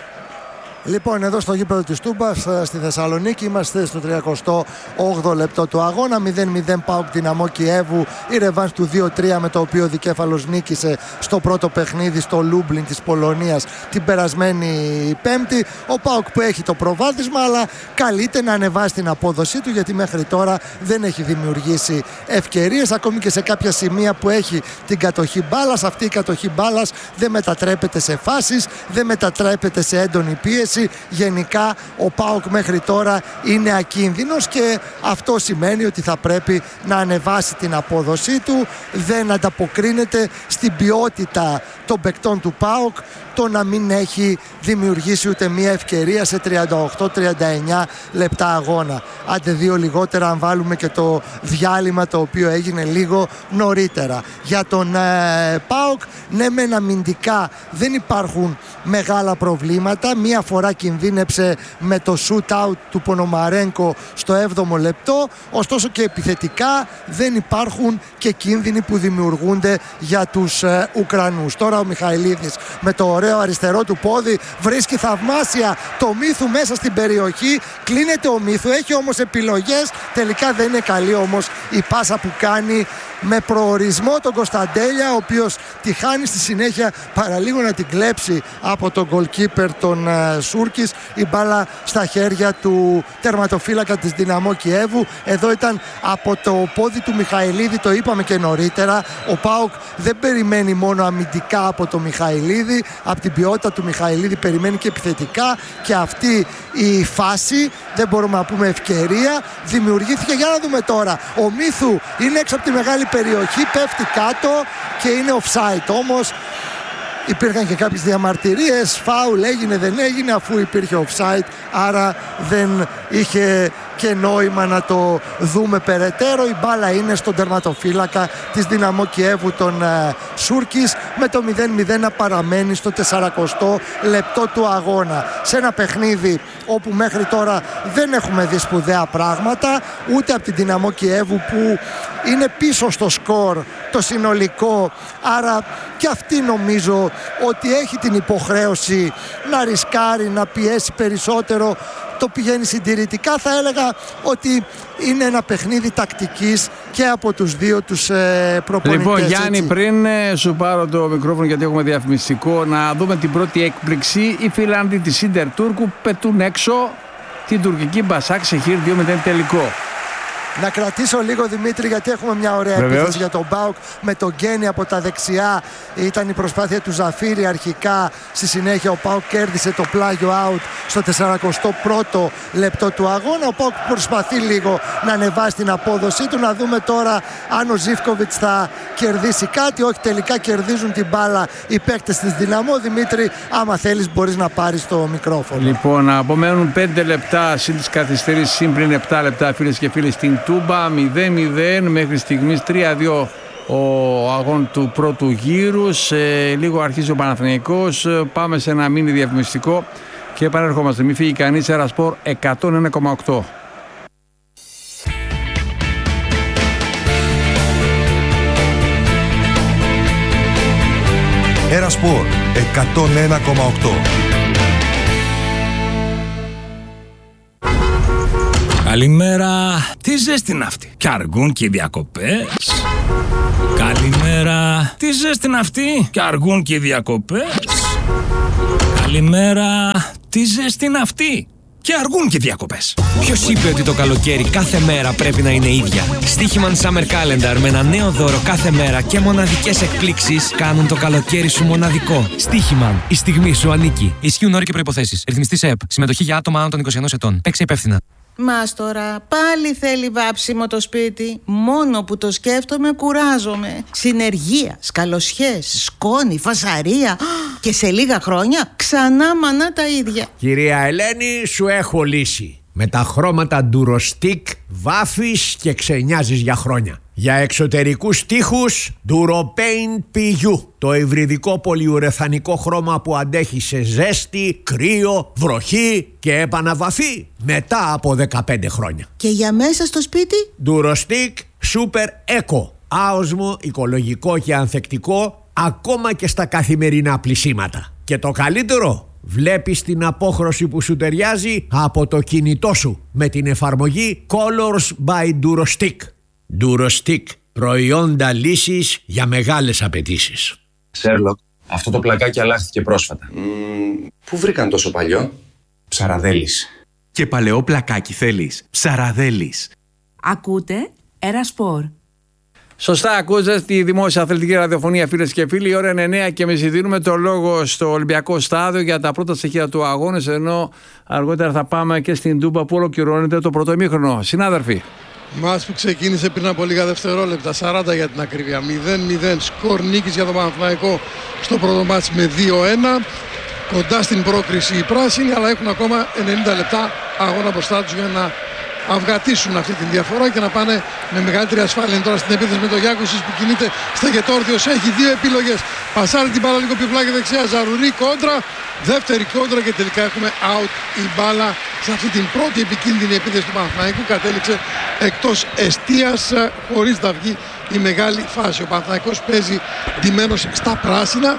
Λοιπόν, εδώ στο γήπεδο της Τούμπας στη Θεσσαλονίκη είμαστε στο τριακοστό όγδοο λεπτό του αγώνα. μηδέν μηδέν ΠΑΟΚ Δυναμό Κιέβου, η ρεβάνς του δύο τρία με το οποίο ο Δικέφαλος νίκησε στο πρώτο παιχνίδι στο Λούμπλιν της Πολωνίας την περασμένη Πέμπτη. Ο ΠΑΟΚ που έχει το προβάδισμα, αλλά καλείται να ανεβάσει την απόδοσή του, γιατί μέχρι τώρα δεν έχει δημιουργήσει ευκαιρίες, ακόμη και σε κάποια σημεία που έχει την κατοχή μπάλας. Αυτή η κατοχή μπάλας δεν μετατρέπεται σε φάσεις, δεν μετατρέπεται σε έντονη πίεση. Γενικά ο ΠΑΟΚ μέχρι τώρα είναι ακίνδυνος και αυτό σημαίνει ότι θα πρέπει να ανεβάσει την απόδοσή του. Δεν ανταποκρίνεται στην ποιότητα των παικτών του ΠΑΟΚ το να μην έχει δημιουργήσει ούτε μία ευκαιρία σε τριάντα οκτώ τριάντα εννιά λεπτά αγώνα. Άντε δύο λιγότερα αν βάλουμε και το διάλειμμα το οποίο έγινε λίγο νωρίτερα. Για τον ε, ΠΑΟΚ, ναι μεν αμυντικά δεν υπάρχουν μεγάλα προβλήματα. Μία φορά κινδύνεψε με το shoot out του Πονομαρένκο στο έβδομο λεπτό, ωστόσο και επιθετικά δεν υπάρχουν και κίνδυνοι που δημιουργούνται για τους ε, Ουκρανούς. Τώρα ο Μιχαηλίδης με το ωραίο αριστερό του πόδι βρίσκει θαυμάσια το Μύθου μέσα στην περιοχή, κλείνεται ο Μύθου, έχει όμως επιλογές, τελικά δεν είναι καλή όμως η πάσα που κάνει με προορισμό τον Κωνσταντέλια, ο οποίος τη χάνει στη συνέχεια, παραλίγο να την κλέψει από τον goalkeeper των uh, Σούρκης, η μπάλα στα χέρια του τερματοφύλακα της Δυναμό Κιέβου. Εδώ ήταν από το πόδι του Μιχαηλίδη, το είπαμε και νωρίτερα. Ο ΠΑΟΚ δεν περιμένει μόνο αμυντικά από το Μιχαηλίδη, από την ποιότητα του Μιχαηλίδη περιμένει και επιθετικά, και αυτή η φάση, δεν μπορούμε να πούμε ευκαιρία, δημιουργήθηκε. Για να δούμε τώρα, ο Μύθου είναι έξω από τη μεγάλη περιοχή, πέφτει κάτω και είναι offside. Όμως υπήρχαν και κάποιες διαμαρτυρίες, φάουλ έγινε δεν έγινε, αφού υπήρχε offside, άρα δεν είχε και νόημα να το δούμε περαιτέρω. Η μπάλα είναι στον τερματοφύλακα της Δυναμό Κιέβου, τον uh, Σούρκης, με το μηδέν μηδέν να παραμένει στο σαρανταοστό λεπτό του αγώνα, σε ένα παιχνίδι όπου μέχρι τώρα δεν έχουμε δει σπουδαία πράγματα ούτε από την Δυναμό Κιέβου, που είναι πίσω στο σκορ το συνολικό, άρα και αυτή νομίζω ότι έχει την υποχρέωση να ρισκάρει, να πιέσει περισσότερο. Το πηγαίνει συντηρητικά. Θα έλεγα ότι είναι ένα παιχνίδι τακτικής και από τους δύο τους ε, προπονητές. Λοιπόν, Γιάννη, έτσι. πριν ε, σου πάρω το μικρόφωνο γιατί έχουμε διαφημιστικό, να δούμε την πρώτη έκπληξη. Οι Φιλάνδοι της Ίντερ Τούρκου πετούν έξω την τουρκική Μπασάκ σε χείρ δύο μηδέν τελικό. Να κρατήσω λίγο, Δημήτρη, γιατί έχουμε μια ωραία Βεβαίως. επίθεση για τον ΠΑΟΚ με τον Γκένι από τα δεξιά. Ήταν η προσπάθεια του Ζαφύρη αρχικά. Στη συνέχεια ο ΠΑΟΚ κέρδισε το πλάγιο out στο σαρανταπρimo λεπτό του αγώνα. Ο ΠΑΟΚ προσπαθεί λίγο να ανεβάσει την απόδοσή του. Να δούμε τώρα αν ο Ζίβκοβιτς θα κερδίσει κάτι. Όχι, τελικά κερδίζουν την μπάλα οι παίκτες της Δυναμό. Δημήτρη, άμα θέλεις μπορείς να πάρεις το μικρόφωνο. Λοιπόν, απομένουν πέντε λεπτά συν τις καθυστερήσεις, συν πριν επτά λεπτά, φίλες και φίλοι, στην Τούμπα. μηδέν μηδέν μέχρι στιγμής, τρία δύο ο αγών του πρώτου γύρου. Σε λίγο αρχίζει ο Παναθηναϊκός. Πάμε σε ένα μίνι διαφημιστικό και επανέρχομαστε. Μην φύγει κανείς. Ερασπορ εκατόν ένα κόμμα οκτώ. Ερασπορ εκατόν ένα κόμμα οκτώ. Καλημέρα, τι ζέστη είναι αυτή. Κι αργούν και οι διακοπές. Καλημέρα, τι ζέστη είναι αυτή. Κι αργούν και οι διακοπές. Καλημέρα, τι ζέστη είναι αυτή. Και αργούν και οι διακοπές. Ποιος είπε ότι το καλοκαίρι κάθε μέρα πρέπει να είναι ίδια? Στοίχημαν Summer Calendar με ένα νέο δώρο κάθε μέρα και μοναδικές εκπλήξεις κάνουν το καλοκαίρι σου μοναδικό. Στοίχημαν, η στιγμή σου ανήκει. Ισχύουν όροι και προϋποθέσεις. Ρυθμιστής ΕΕΠ. Συμμετοχή για άτομα άνω των είκοσι ενός ετών. Παίξε υπεύθυνα. Μάστορα, πάλι θέλει βάψιμο το σπίτι. Μόνο που το σκέφτομαι κουράζομαι. Συνεργεία, σκαλοσιές, σκόνη, φασαρία. Και σε λίγα χρόνια ξανά μανά τα ίδια. Κυρία Ελένη, σου έχω λύση. Με τα χρώματα Durostic βάφεις και ξενιάζεις για χρόνια. Για εξωτερικούς τοίχους Duropaint πι γιου. Το υβριδικό πολυουρεθανικό χρώμα που αντέχει σε ζέστη, κρύο, βροχή και επαναβαφή μετά από δεκαπέντε χρόνια. Και για μέσα στο σπίτι? Durostic Super Eco. Άοσμο, οικολογικό και ανθεκτικό ακόμα και στα καθημερινά πλυσίματα. Και το καλύτερο, βλέπεις την απόχρωση που σου ταιριάζει από το κινητό σου με την εφαρμογή Colors by Durostic. Durostic, προϊόντα λύσης για μεγάλες απαιτήσεις. Σέρλοκ, αυτό το πλακάκι αλλάχθηκε πρόσφατα. Mm, πού βρήκαν τόσο παλιό? Ψαραδέλης. Και παλαιό πλακάκι θέλεις? Ψαραδέλης. Ακούτε Ερασπορ. Σωστά, ακούτε τη δημόσια αθλητική ραδιοφωνία, φίλες και φίλοι. Η ώρα είναι εννιά και εμείς δίνουμε το λόγο στο Ολυμπιακό Στάδιο για τα πρώτα στοιχεία του αγώνα. Ενώ αργότερα θα πάμε και στην Τούμπα που ολοκληρώνεται το πρώτο ημίχρονο. Συνάδελφοι. Μάτς που ξεκίνησε πριν από λίγα δευτερόλεπτα, σαράντα για την ακρίβεια. μηδέν μηδέν σκορ νίκης για τον Παναθηναϊκό στο πρώτο μάτς με δύο ένα. Κοντά στην πρόκριση οι πράσινοι, αλλά έχουν ακόμα ενενήντα λεπτά αγώνα μπροστά τους για να αυγατήσουν αυτή τη διαφορά και να πάνε με μεγαλύτερη ασφάλεια. Τώρα στην επίθεση με τον Γιάκουσης που κινείται στεγετόρθιος, έχει δύο επιλογές. Πασάρει την μπάλα λίγο πιπλά και δεξιά, Ζαρουρί κόντρα, δεύτερη κόντρα και τελικά έχουμε out η μπάλα σε αυτή την πρώτη επικίνδυνη επίθεση του Παναθηναϊκού. Κατέληξε εκτός εστίας χωρίς να βγει η μεγάλη φάση. Ο Παναθηναϊκός παίζει ντυμένος στα πράσινα.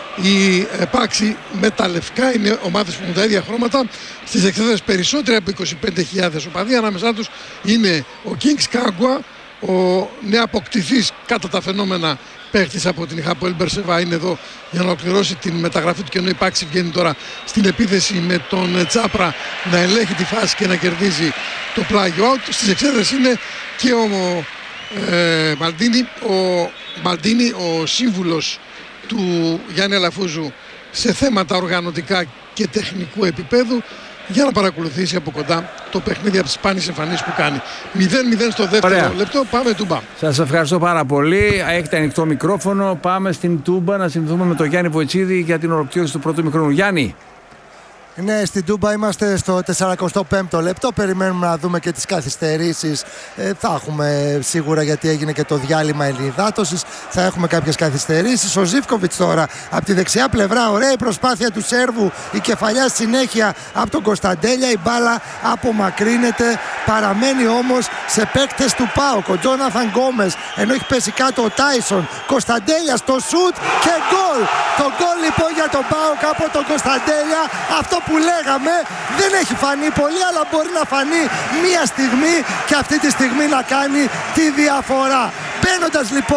Η επάξη με τα λευκά είναι ομάδες που έχουν τα ίδια χρώματα. Στις εξέδρες περισσότεροι από είκοσι πέντε χιλιάδες οπαδοί. Ανάμεσά τους είναι ο Kings Kagwa, ο νεαποκτηθής κατά τα φαινόμενα παίχτης από την Hapoel Beersheva. Είναι εδώ για να ολοκληρώσει την μεταγραφή του και ενώ η Πάξη βγαίνει τώρα στην επίθεση με τον Τσάπρα να ελέγχει τη φάση και να κερδίζει το πλάγιο out. Στις εξέδρες είναι και ο ε, Μαλντίνι, ο, Μαλντίνι, ο σύμβουλος του Γιάννη Αλαφούζου σε θέματα οργανωτικά και τεχνικού επίπεδου για να παρακολουθήσει από κοντά το παιχνίδι από τις σπάνιες εμφανίσεις που κάνει. μηδέν μηδέν στο δεύτερο Ωραία. λεπτό. Πάμε Τούμπα. Σας ευχαριστώ πάρα πολύ. Έχετε ανοιχτό μικρόφωνο. Πάμε στην Τούμπα να συνδεθούμε με τον Γιάννη Βοητσίδη για την ολοκλήρωση του πρώτου ημιχρόνου. Γιάννη. Ναι, στην Τούμπα είμαστε στο σαράντα πέμπτο λεπτό. Περιμένουμε να δούμε και τις καθυστερήσεις. Ε, θα έχουμε σίγουρα, γιατί έγινε και το διάλειμμα ενυδάτωσης, θα έχουμε κάποιες καθυστερήσεις. Ο Ζίβκοβιτς τώρα από τη δεξιά πλευρά. Ωραία η προσπάθεια του Σέρβου. Η κεφαλιά συνέχεια από τον Κωνσταντέλια. Η μπάλα απομακρύνεται. Παραμένει όμως σε παίκτες του ΠΑΟΚ. Ο Τζόναθαν Γκόμες, ενώ έχει πέσει κάτω ο Τάισον. Κωνσταντέλια στο σουτ και γκολ. Το γκολ λοιπόν για τον ΠΑΟΚ από τον Κωνσταντέλια. Αυτό που λέγαμε δεν έχει φανεί πολύ, αλλά μπορεί να φανεί μία στιγμή και αυτή τη στιγμή να κάνει τη διαφορά. Μπαίνοντας λοιπόν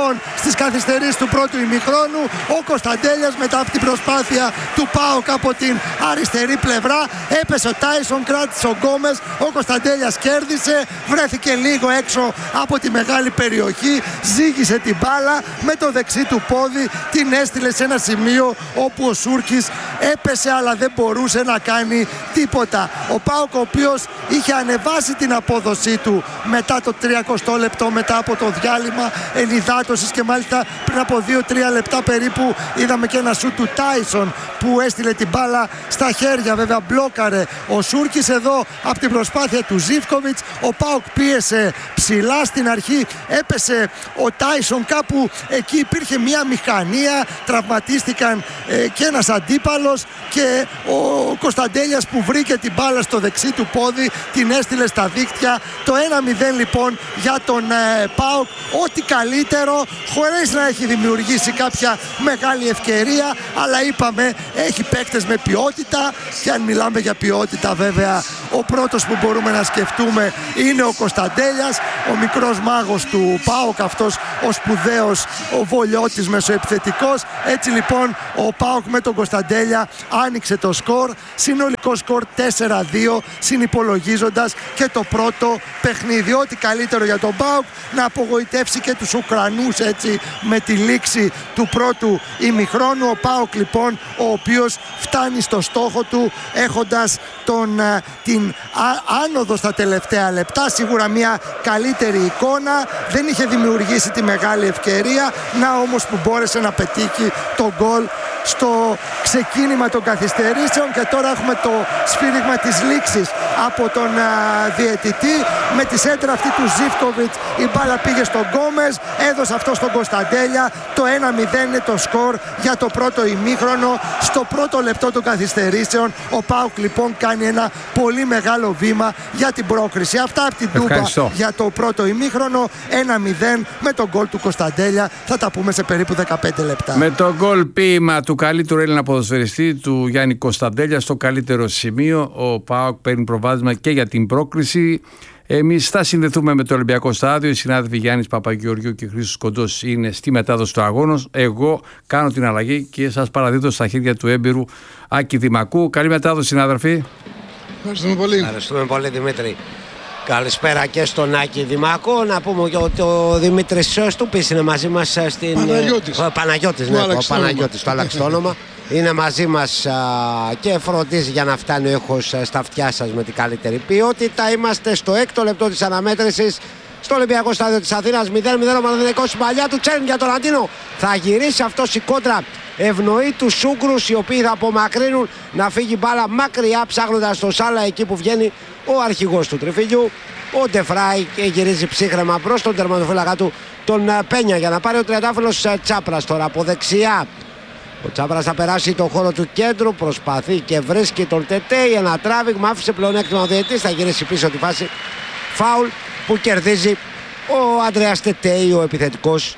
στις καθυστερήσεις του πρώτου ημιχρόνου. Ο Κωνσταντέλιας μετά από την προσπάθεια του ΠΑΟΚ από την αριστερή πλευρά έπεσε ο Τάισον, κράτησε ο Γκόμες. Ο Κωνσταντέλιας κέρδισε, βρέθηκε λίγο έξω από τη μεγάλη περιοχή, ζήγησε την μπάλα με το δεξί του πόδι, την έστειλε σε ένα σημείο όπου ο Σούρκης έπεσε αλλά δεν μπορούσε να κάνει τίποτα. Ο ΠΑΟΚ, ο οποίος είχε ανεβάσει την απόδοσή του μετά το τριακοστό λεπτό, μετά από το διάλειμμα ενυδάτωσης, και μάλιστα πριν από δύο τρία λεπτά περίπου είδαμε και ένα σουτ του Τάισον που έστειλε την μπάλα στα χέρια, βέβαια μπλόκαρε ο Σούρκης. Εδώ από την προσπάθεια του Ζίβκοβιτς ο ΠΑΟΚ πίεσε ψηλά, στην αρχή έπεσε ο Τάισον, κάπου εκεί υπήρχε μια μηχανία, τραυματίστηκαν ε, και ένας αντίπαλος, και ο Κωνσταντέλιας που βρήκε την μπάλα στο δεξί του πόδι την έστειλε στα δίκτυα. Το ένα μηδέν λοιπόν για τον ε, ΠΑΟΚ, ό,τι καλύτερο, χωρίς να έχει δημιουργήσει κάποια μεγάλη ευκαιρία, αλλά είπαμε έχει παίκτες με ποιότητα, και αν μιλάμε για ποιότητα βέβαια ο πρώτος που μπορούμε να σκεφτούμε είναι ο Κωνσταντέλιας, ο μικρός μάγος του ΠΑΟΚ, αυτός ο σπουδαίος ο Βολιώτης μεσοεπιθετικός. Έτσι λοιπόν ο ΠΑΟΚ με τον Κωνσταντέλια άνοιξε το σκορ, συνολικό σκορ τέσσερα δύο, συνυπολογίζοντας και το πρώτο παιχνίδι. Ό,τι καλύτερο για τον ΠΑΟΚ, να απογοητεύσει και τους Ουκρανούς έτσι με τη λήξη του πρώτου ημιχρόνου. Ο ΠΑΟΚ λοιπόν, ο οποίος φτάνει στο στόχο του έχοντας τον, την α, άνοδο στα τελευταία λεπτά, σίγουρα μια καλύτερη εικόνα, δεν είχε δημιουργήσει τη μεγάλη ευκαιρία, να όμως που μπόρεσε να πετύχει το γκολ στο ξεκίνημα των καθυστερήσεων. Και τώρα έχουμε το σφύριγμα της λήξης από τον α, διαιτητή, με τη σέντρα αυτή του Ζίβκοβιτς η μπάλα πήγε στον Γκόμες, έδωσε αυτό στον Κωνσταντέλια. Το ένα μηδέν είναι το σκορ για το πρώτο ημίχρονο. Στο πρώτο λεπτό των καθυστερήσεων ο ΠΑΟΚ λοιπόν κάνει ένα πολύ μεγάλο βήμα για την πρόκριση. Αυτά από την Τούμπα για το πρώτο ημίχρονο. Ένα μηδέν με τον γκολ του Κωνσταντέλια. Θα τα πούμε σε περίπου δεκαπέντε λεπτά. Με το γκολ ποίημα του καλύτερου Έλληνα ποδοσφαιριστή, του Γιάννη Κωνσταντέλια, στο καλύτερο σημείο, ο ΠΑΟΚ παίρνει προβάδισμα και για την πρόκριση. Εμείς θα συνδεθούμε με το Ολυμπιακό Στάδιο. Οι συνάδελφοι Γιάννης Παπαγεωργίου και Χρήστος Κοντός είναι στη μετάδοση του αγώνος. Εγώ κάνω την αλλαγή και σας παραδίδω στα χέρια του έμπειρου Άκη Δημακού. Καλή μετάδοση, συνάδελφοι. Ευχαριστούμε πολύ. Ευχαριστούμε πολύ, Δημήτρη. Καλησπέρα και στον Άκη Δημάκο. Να πούμε ότι ο Δημήτρης Σωστούπης είναι μαζί μας στην... Παναγιώτης. Ο Παναγιώτης, ναι, ο Παναγιώτης, το άλλαξε το όνομα. Είναι μαζί μας α, και φροντίζει για να φτάνει ο ήχος στα αυτιά σας με την καλύτερη ποιότητα. Είμαστε στο έκτο λεπτό της αναμέτρησης στο Ολυμπιακό Στάδιο της Αθήνας. μηδέν μηδέν ο Παναθηναϊκός στην παλιά του Τσέρν για τον Αντίνο. Θα γυρίσει αυτός η κόντρα. Ευνοεί τους Ούγκρους, οι οποίοι θα απομακρύνουν να φύγει μπάλα μακριά, ψάχνοντας το Σάλα εκεί που βγαίνει ο αρχηγός του τριφυλιού. Ο Ντεφράι, και γυρίζει ψύχρεμα προς τον τερματοφύλακα του τον Πένια, για να πάρει ο τριαντάφυλλος Τσάπρας τώρα από δεξιά. Ο Τσάπρας θα περάσει τον χώρο του κέντρου, προσπαθεί και βρίσκει τον Τετέι. Ένα τράβηγμα, άφησε πλεονέκτημα ο διαιτητής, θα γυρίσει πίσω τη φάση. Φάουλ που κερδίζει ο Αντρέας Τετέι, ο επιθετικός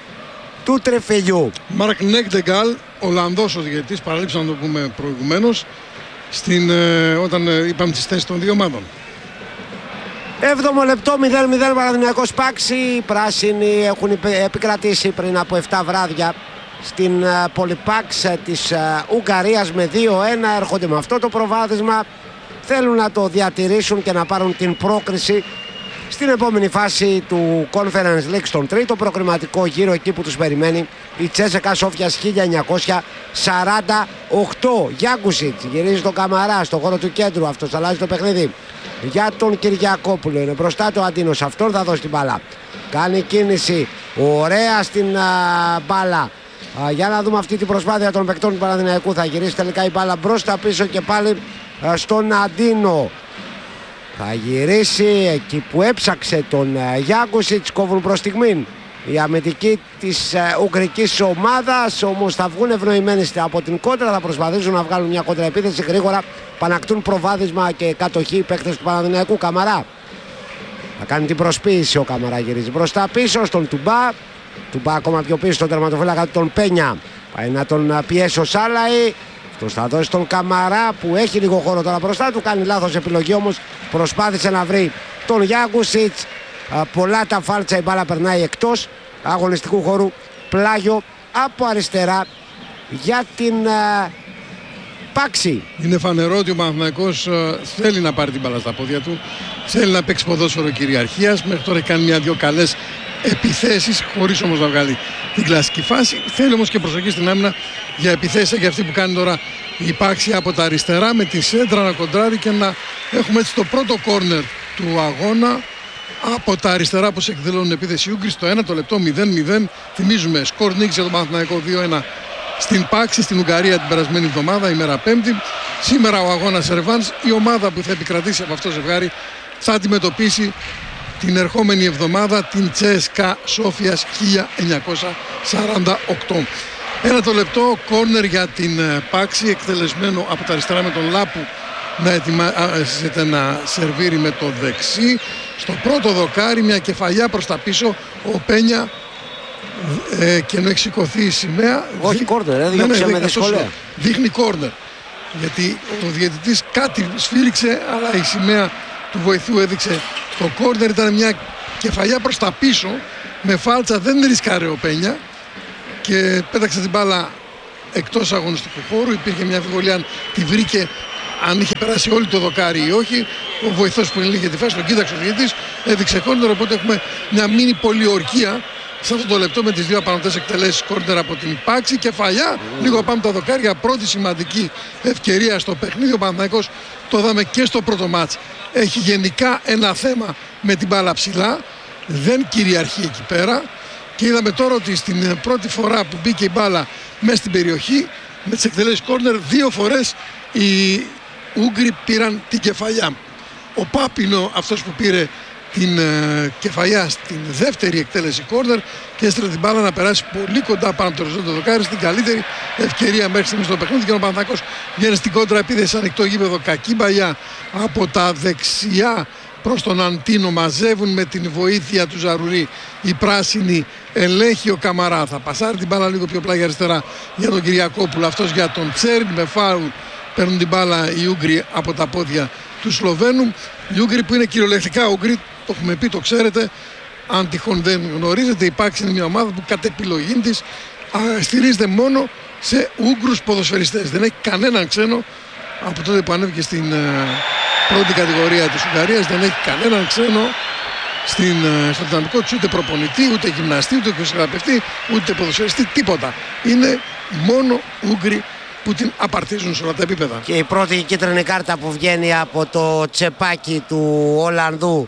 του τριφυλιού. Μαρκ Νέκτεγκαλ, Ολλανδός ο διαιτητής, παραλείψα να το πούμε προηγουμένως, στην, ε, όταν ε, είπαμε τις θέσεις των δύο ομάδων. Έβδομο λεπτό, μηδέν μηδέν Παναθηναϊκός Πάξη. Οι πράσινοι έχουν επικρατήσει πριν από επτά βράδια στην Πολυπάξ της Ουγγαρίας με δύο ένα. Έρχονται με αυτό το προβάδισμα, θέλουν να το διατηρήσουν και να πάρουν την πρόκριση στην επόμενη φάση του Conference League, στον τρίτο προκριματικό γύρο, εκεί που τους περιμένει η Τσέσεκα Σόφιας χίλια εννιακόσια σαράντα οκτώ. Γιάνκουσιτς γυρίζει τον Καμαρά στο χώρο του κέντρου, αυτός αλλάζει το παιχνίδι για τον Κυριακόπουλο. Είναι μπροστά του Αντίνος, αυτόν θα δώσει την μπάλα, κάνει κίνηση ωραία στην α, μπάλα. Α, για να δούμε αυτή την προσπάθεια των παικτών του Παναθηναϊκού. Θα γυρίσει τελικά η μπάλα μπροστά πίσω και πάλι α, στον Αντίνο. Θα γυρίσει εκεί που έψαξε τον Γιάνκουσιτς. Κόβουν προς στιγμήν η αμυντική της ουγγρικής ομάδας, όμως θα βγουν ευνοημένοι από την κόντρα. Θα προσπαθήσουν να βγάλουν μια κόντρα επίθεση γρήγορα, πανακτούν προβάδισμα και κατοχή οι παίκτες του Παναθηναϊκού. Καμαρά θα κάνει την προσποίηση, ο Καμαρά γυρίζει μπροστά πίσω στον Τουμπά. Τουμπά ακόμα πιο πίσω στον τερματοφύλακα τον Πένια, πάει να τον πιέσει ο Σάλαη. Αυτός θα δώσει τον Καμαρά που έχει λίγο χώρο τώρα μπροστά του, κάνει λάθος επιλογή όμως, προσπάθησε να βρει τον Γιάνκουσιτς. Πολλά τα φάλτσα, η μπάλα περνάει εκτός αγωνιστικού χώρου πλάγιο από αριστερά για την uh, Πάξη. Είναι φανερό ότι ο Παναθηναϊκός uh, θέλει να πάρει την μπάλα στα πόδια του, θέλει να παίξει ποδόσφαιρο κυριαρχίας. Μέχρι τώρα έχει κάνει μια-δυο καλές επιθέσεις, χωρίς όμως να βγάλει την κλασική φάση. Θέλει όμως και προσοχή στην άμυνα για επιθέσεις και αυτή που κάνει τώρα η Πάξη από τα αριστερά, με τη σέντρα να κοντράρει και να έχουμε έτσι το πρώτο κόρνερ του αγώνα από τα αριστερά που σε εκδηλώνουν επίθεση Ούγγροι στο ένα το λεπτό μηδέν μηδέν. Θυμίζουμε σκορ νίκης για τον Παναθηναϊκό δύο ένα στην Πάξη στην Ουγγαρία την περασμένη εβδομάδα, ημέρα Πέμπτη. Σήμερα ο αγώνας ρεβάνς. Η ομάδα που θα επικρατήσει από αυτό το ζευγάρι θα αντιμετωπίσει την ερχόμενη εβδομάδα την Τσέσκα Σόφιας χίλια εννιακόσια σαράντα οκτώ. Ένα το λεπτό κόρνερ για την Πάξη, εκτελεσμένο από τα αριστερά με τον Λάπου να ετοιμάζεται να σερβίρει με το δεξί. Στο πρώτο δοκάρι μια κεφαλιά προς τα πίσω, ο Πένια ε, και ενώ έχει σηκωθεί η σημαία. Όχι κόρνερ, ε, ναι, ναι, με δυσκολία. Δείχνει κόρνερ, γιατί ο διαιτητής κάτι σφύριξε, αλλά η σημαία του βοηθού έδειξε το κόρνερ. Ήταν μια κεφαλιά προς τα πίσω με φάλτσα, δεν ρισκάρε ο Πένια και πέταξε την μπάλα εκτός αγωνιστικού χώρου. Υπήρχε μια αμφιβολία αν τη βρήκε, αν είχε περάσει όλη το δοκάρι ή όχι. Ο βοηθός που ελέγχε τη φάση, τον κοίταξε ο διαιτητής, έδειξε κόρνερ, οπότε έχουμε μια μίνι πολιορκία σε αυτό το λεπτό με τις δύο απανωτές εκτελέσεις κόρνερ από την Πάξη. Κεφαλιά, mm. λίγο πάνω τα δοκάρια, πρώτη σημαντική ευκαιρία στο παιχνίδι. Ο Παναθηναϊκός, το είδαμε και στο πρώτο μάτς, έχει γενικά ένα θέμα με την μπάλα ψηλά, δεν κυριαρχεί εκεί πέρα και είδαμε τώρα ότι στην πρώτη φορά που μπήκε η μπάλα μέσα στην περιοχή με τις εκτελέσεις κόρνερ, δύο φορές οι Ούγγροι πήραν την κεφαλιά. Ο Πάπινο αυτός που πήρε την ε, κεφαλιά στην δεύτερη εκτέλεση κόρνερ και έστειλε την μπάλα να περάσει πολύ κοντά πάνω από το οριζόντιο δοκάρι, στην καλύτερη ευκαιρία μέχρι στιγμής στο παιχνίδι. Και ο Παναθηναϊκός βγαίνει στην κόντρα επίθεση, ανοιχτό γήπεδο, κακή παλιά από τα δεξιά προς τον Αντίνο, μαζεύουν με την βοήθεια του Ζαρουρί οι πράσινοι, ελέγχει ο Καμαρά, θα πασάρει την μπάλα λίγο πιο πλάγια αριστερά για τον Κυριακόπουλο, αυτός για τον Τσέριν, με φάουλ παίρνουν την μπάλα οι Ούγγροι από τα πόδια του Σλοβαίνου. Οι Ούγγροι που είναι κυριολεκτικά Ούγγροι, το έχουμε πει, το ξέρετε, αν τυχόν δεν γνωρίζετε, η Πάξη είναι μια ομάδα που κατ' επιλογή της στηρίζεται μόνο σε Ούγγρους ποδοσφαιριστές. Δεν έχει κανέναν ξένο από τότε που ανέβηκε στην ε, πρώτη κατηγορία της Ουγγαρίας, δεν έχει κανέναν ξένο στην, ε, στο δυναμικό της, ούτε προπονητή, ούτε γυμναστή, ούτε φυσιοθεραπευτή, ούτε ποδοσφαιριστή, τίποτα. Είναι μόνο Ούγγροι που την απαρτίζουν σε όλα τα επίπεδα. Και η πρώτη κίτρινη κάρτα που βγαίνει από το τσεπάκι του Ολλανδού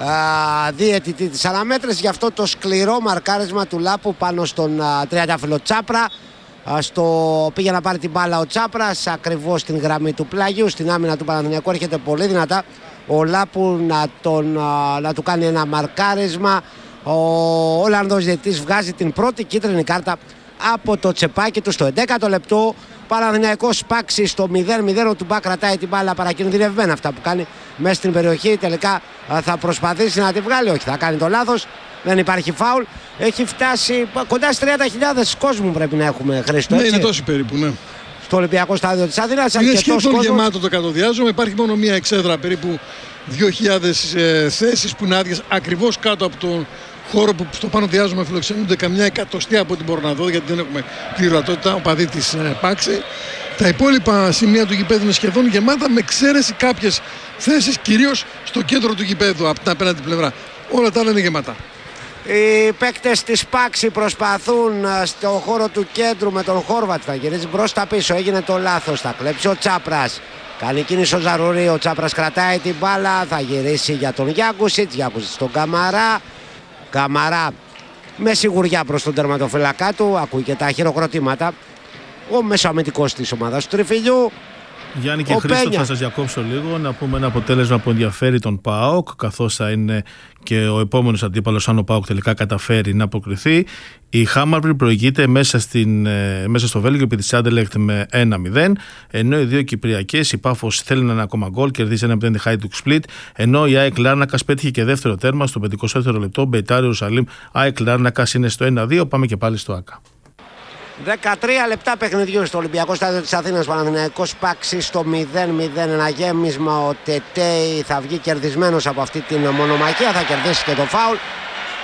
διαιτητή της αναμέτρησης για αυτό το σκληρό μαρκάρισμα του Λάπου πάνω στον α, τριαντάφυλλο Τσάπρα. Α, στο, πήγε να πάρει την μπάλα ο Τσάπρας ακριβώς στην γραμμή του πλάγιου, στην άμυνα του Παναθηναϊκού. Έρχεται πολύ δυνατά ο Λάπου να, τον, α, να του κάνει ένα μαρκάρισμα. Ο Ολλανδός διαιτητής βγάζει την πρώτη κίτρινη κάρτα από το τσεπάκι του στο ενδέκατο λεπτό. Παναθηναϊκός Πάξη στο μηδέν μηδέν. Ο Τουμπά κρατάει την μπάλα, παρακινδυνευμένα αυτά που κάνει μέσα στην περιοχή. Τελικά θα προσπαθήσει να τη βγάλει, όχι, θα κάνει το λάθος. Δεν υπάρχει φάουλ. Έχει φτάσει κοντά στις τριάντα χιλιάδες κόσμου πρέπει να έχουμε, Χρήστο. Ναι, είναι τόσοι περίπου, ναι. Στο Ολυμπιακό Στάδιο της Αθήνας. Είναι σχεδόν γεμάτο το κατοδιάζομαι. Υπάρχει μόνο μία εξέδρα, περίπου δύο χιλιάδες ε, θέσεις που είναι άδειες, ακριβώς κάτω από το χώρο που στο πάνω διάζομαι φιλοξενούνται καμιά εκατοστία από ό,τι μπορώ να δω, γιατί δεν έχουμε πληρωρατότητα, οπαδοί της ε, Πάξη. Τα υπόλοιπα σημεία του γηπέδου είναι σχεδόν γεμάτα, με εξαίρεση κάποιες θέσεις, κυρίως στο κέντρο του γηπέδου, από την απέναντι πλευρά. Όλα τα άλλα είναι γεμάτα. Οι παίκτες της Πάξη προσπαθούν στο χώρο του κέντρου με τον Χόρβατ. Θα γυρίζει μπρος τα πίσω. Έγινε το λάθος. Θα κλέψει ο Τσάπρας. Κάνει κίνηση ο Ζαρουρί. Ο Τσάπρας κρατάει την μπάλα. Θα γυρίσει για τον Γιάνκουσιτς. Γιάνκουσιτς στον Καμαρά. Καμαρά με σιγουριά προς τον τερματοφύλακα του. Ακούει και τα χειροκροτήματα. Ο μεσοαμυντικός της ομάδας του Τριφυλιού. Γιάννη και Χρήστο, θα σας διακόψω λίγο να πούμε ένα αποτέλεσμα που ενδιαφέρει τον ΠΑΟΚ, καθώς θα είναι και ο επόμενος αντίπαλος αν ο ΠΑΟΚ τελικά καταφέρει να αποκριθεί. Η Χάμαρμπι προηγείται μέσα, στην, μέσα στο Βέλγιο επί της Άντερλεχτ με ένα μηδέν, ενώ οι δύο Κυπριακές, η Πάφος θέλει ένα ακόμα γκολ, κερδίζει ένα μηδέν τη Χάιντουκ Σπλίτ, ενώ η ΑΕΚ Λάρνακας πέτυχε και δεύτερο τέρμα στο πενηκοστό δεύτερο λεπτό. Μπεϊτάρ Ιερουσαλήμ, ΑΕΚ Λάρνακας είναι στο ένα δύο. Πάμε και πάλι στο ΑΚΑ. δεκατρία λεπτά παιχνιδιού στο Ολυμπιακό Στάδιο της Αθήνας. Παναθηναϊκός Πάξη στο μηδέν μηδέν. Ένα γέμισμα. Ο Τετέι θα βγει κερδισμένος από αυτή την μονομαχία. Θα κερδίσει και το φάουλ.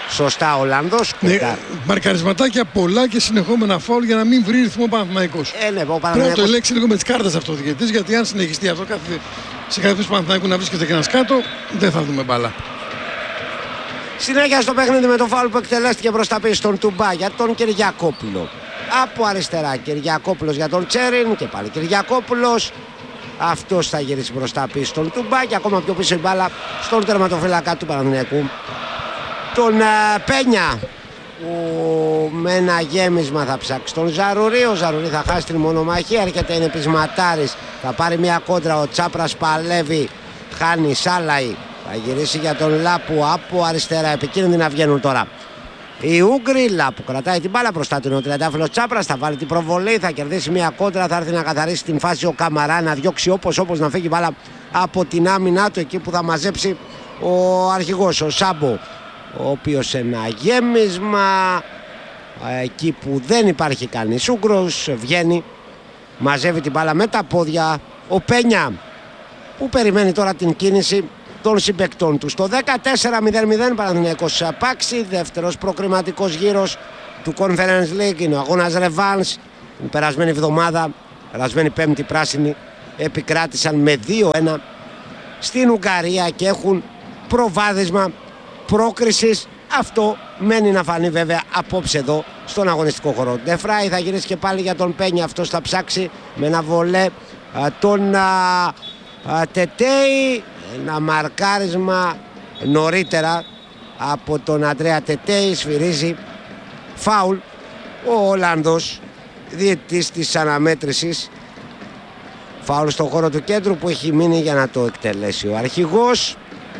σωστά ο Ολλανδός. Ναι, μαρκαρισματάκια πολλά και συνεχόμενα φάουλ για να μην βρει ρυθμό ο Παναθηναϊκός. Ε, ναι, ο Πρέπει Παναθηναϊκός... να το ελέγξει λίγο με τις κάρτες αυτό ο διαιτητής, γιατί αν συνεχιστεί αυτό κάθε... σε κάθε θέση του Παναθηναϊκού να βρίσκεται και ένας κάτω, δεν θα δούμε μπάλα. Συνέχεια στο παιχνίδι με το φάουλ που εκτελέστηκε προς τα πίσω στον Τουμπά για τον Κυριακόπουλο. Από αριστερά Κυριακόπουλος για τον Τσέριν και πάλι Κυριακόπουλος. Αυτός θα γυρίσει μπροστά πίσω στον Τουμπά και ακόμα πιο πίσω η μπάλα στον τερματοφύλακα του Παναθηναϊκού, τον uh, Πένια, που με ένα γέμισμα θα ψάξει τον Ζαρουρί. Ο Ζαρουρί θα χάσει την μονομαχία, έρχεται, είναι πεισματάρης, θα πάρει μια κόντρα, ο Τσάπρας παλεύει, χάνει, Σάλαϊ θα γυρίσει για τον Λάπου από αριστερά, επικίνδυνοι να βγαίνουν τώρα η Ούγγροι. Λάπου κρατάει την μπάλα μπροστά του, είναι ο τριαντάφυλλος Τσάπρας, θα βάλει την προβολή, θα κερδίσει μια κόντρα, θα έρθει να καθαρίσει την φάση ο Καμαρά, να διώξει όπως όπως να φύγει μπάλα από την άμυνά του, εκεί που θα μαζέψει ο αρχηγός, ο Σάμπο, ο οποίος ένα γέμισμα, εκεί που δεν υπάρχει κανείς Ούγγρος, βγαίνει, μαζεύει την μπάλα με τα πόδια ο Πένια, που περιμένει τώρα την κίνηση των συμπαικτών του. Στο δεκατέσσερα μηδέν μηδέν Παναθηναϊκός Πάξη, δεύτερος προκριματικός γύρος του Conference League, είναι ο αγώνας ρεβάνς. Την περασμένη εβδομάδα, περασμένη πέμπτη πράσινοι επικράτησαν με δύο ένα στην Ουγγαρία και έχουν προβάδισμα πρόκρισης. Αυτό μένει να φανεί βέβαια απόψε εδώ στον αγωνιστικό χώρο. Ντεφράι θα γυρίσει και πάλι για τον Πένια, αυτός θα ψάξει με ένα βολέ α, τον α, α, Τετέι, ένα μαρκάρισμα νωρίτερα από τον Αντρέα Τετέι, σφυρίζει φάουλ ο Ολλανδός διαιτητής της αναμέτρησης, φάουλ στον χώρο του κέντρου που έχει μείνει για να το εκτελέσει ο αρχηγός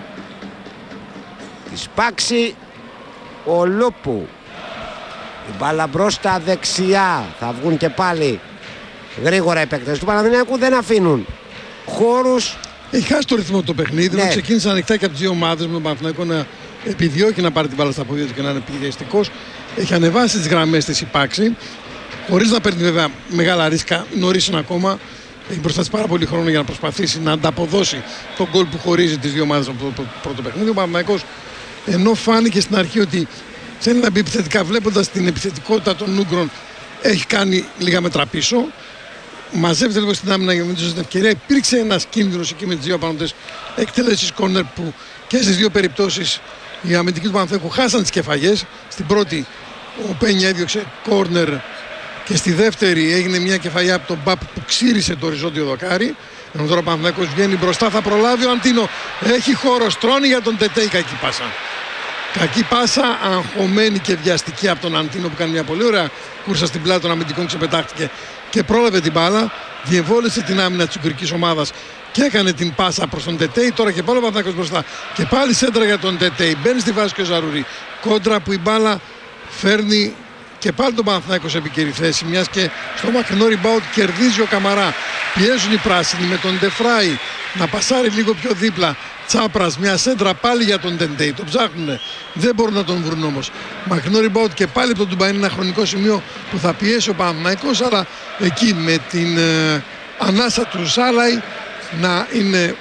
της Πάξη, ο Λούπου. Η μπάλα μπρος στα δεξιά, θα βγουν και πάλι γρήγορα οι παίκτες του Παναθηναϊκού, δεν αφήνουν χώρους. Έχει χάσει το ρυθμό του παιχνίδι, ναι. Ξεκίνησε ανοιχτά και από τις δύο ομάδες, με τον Παναθηναϊκό να επιδιώκει να πάρει την μπάλα στα πόδια του και να είναι πιεστικός. Έχει ανεβάσει τις γραμμές της η Πάξη, χωρίς να παίρνει βέβαια μεγάλα ρίσκα, νωρίς είναι ακόμα. Έχει μπροστά της πάρα πολύ χρόνο για να προσπαθήσει να ανταποδώσει τον γκολ που χωρίζει τις δύο ομάδες από το πρώτο παιχνίδι. Ο Παναθηναϊκός, ενώ φάνηκε στην αρχή ότι θέλει να μπει επιθετικά, βλέποντας την επιθετικότητα των Ούγγρων, έχει κάνει λίγα μέτρα πίσω. Μαζεύεται λίγο στην άμυνα για να μην του δώσει την ευκαιρία. Υπήρξε ένας κίνδυνος εκεί με τις δύο απανωτές εκτελέσεις κόρνερ που και στις δύο περιπτώσεις οι αμυντικοί του Παναθηναϊκού χάσαν τις κεφαγές. Στην πρώτη ο Πένια έδιωξε κόρνερ και στη δεύτερη έγινε μια κεφαγιά από τον Μπαπ που ξύρισε το οριζόντιο δοκάρι. Ενώ τώρα ο Παναθηναϊκός βγαίνει μπροστά, θα προλάβει ο Αντίνο. Έχει χώρο, στρώνει για τον Τετέι, κακή πάσα. Κακή πάσα, αγχωμένη και βιαστική από τον Αντίνο που κάνει μια πολύ ωραία κούρσα στην πλάτη των αμυντικών, ξεπετάχτηκε και πρόλαβε την μπάλα, διεβόλεσε την άμυνα της ουγγρικής ομάδας και έκανε την πάσα προς τον Τετέι. Τώρα και πάλι ο Παναθηναϊκός μπροστά και πάλι σέντρα για τον Τετέι. Μπαίνει στη βάση και ο Ζαρουρί. Κόντρα που η μπάλα φέρνει και πάλι τον Παναθηναϊκό σε επικαιρή θέση, μιας και στο μακρινό rebound κερδίζει ο Καμαρά. Πιέζουν οι πράσινοι με τον Ντεφράι να πασάρει λίγο πιο δίπλα. Τσάπρας, μια σέντρα πάλι για τον Τεντέι. Το ψάχνουνε, δεν μπορούν να τον βρουν όμως. Μακρινό rebound και πάλι από τον Τουμπά, είναι ένα χρονικό σημείο που θα πιέσει ο Παναθηναϊκός, αλλά εκεί με την ε, ανάσα του Σάλαϊ να είναι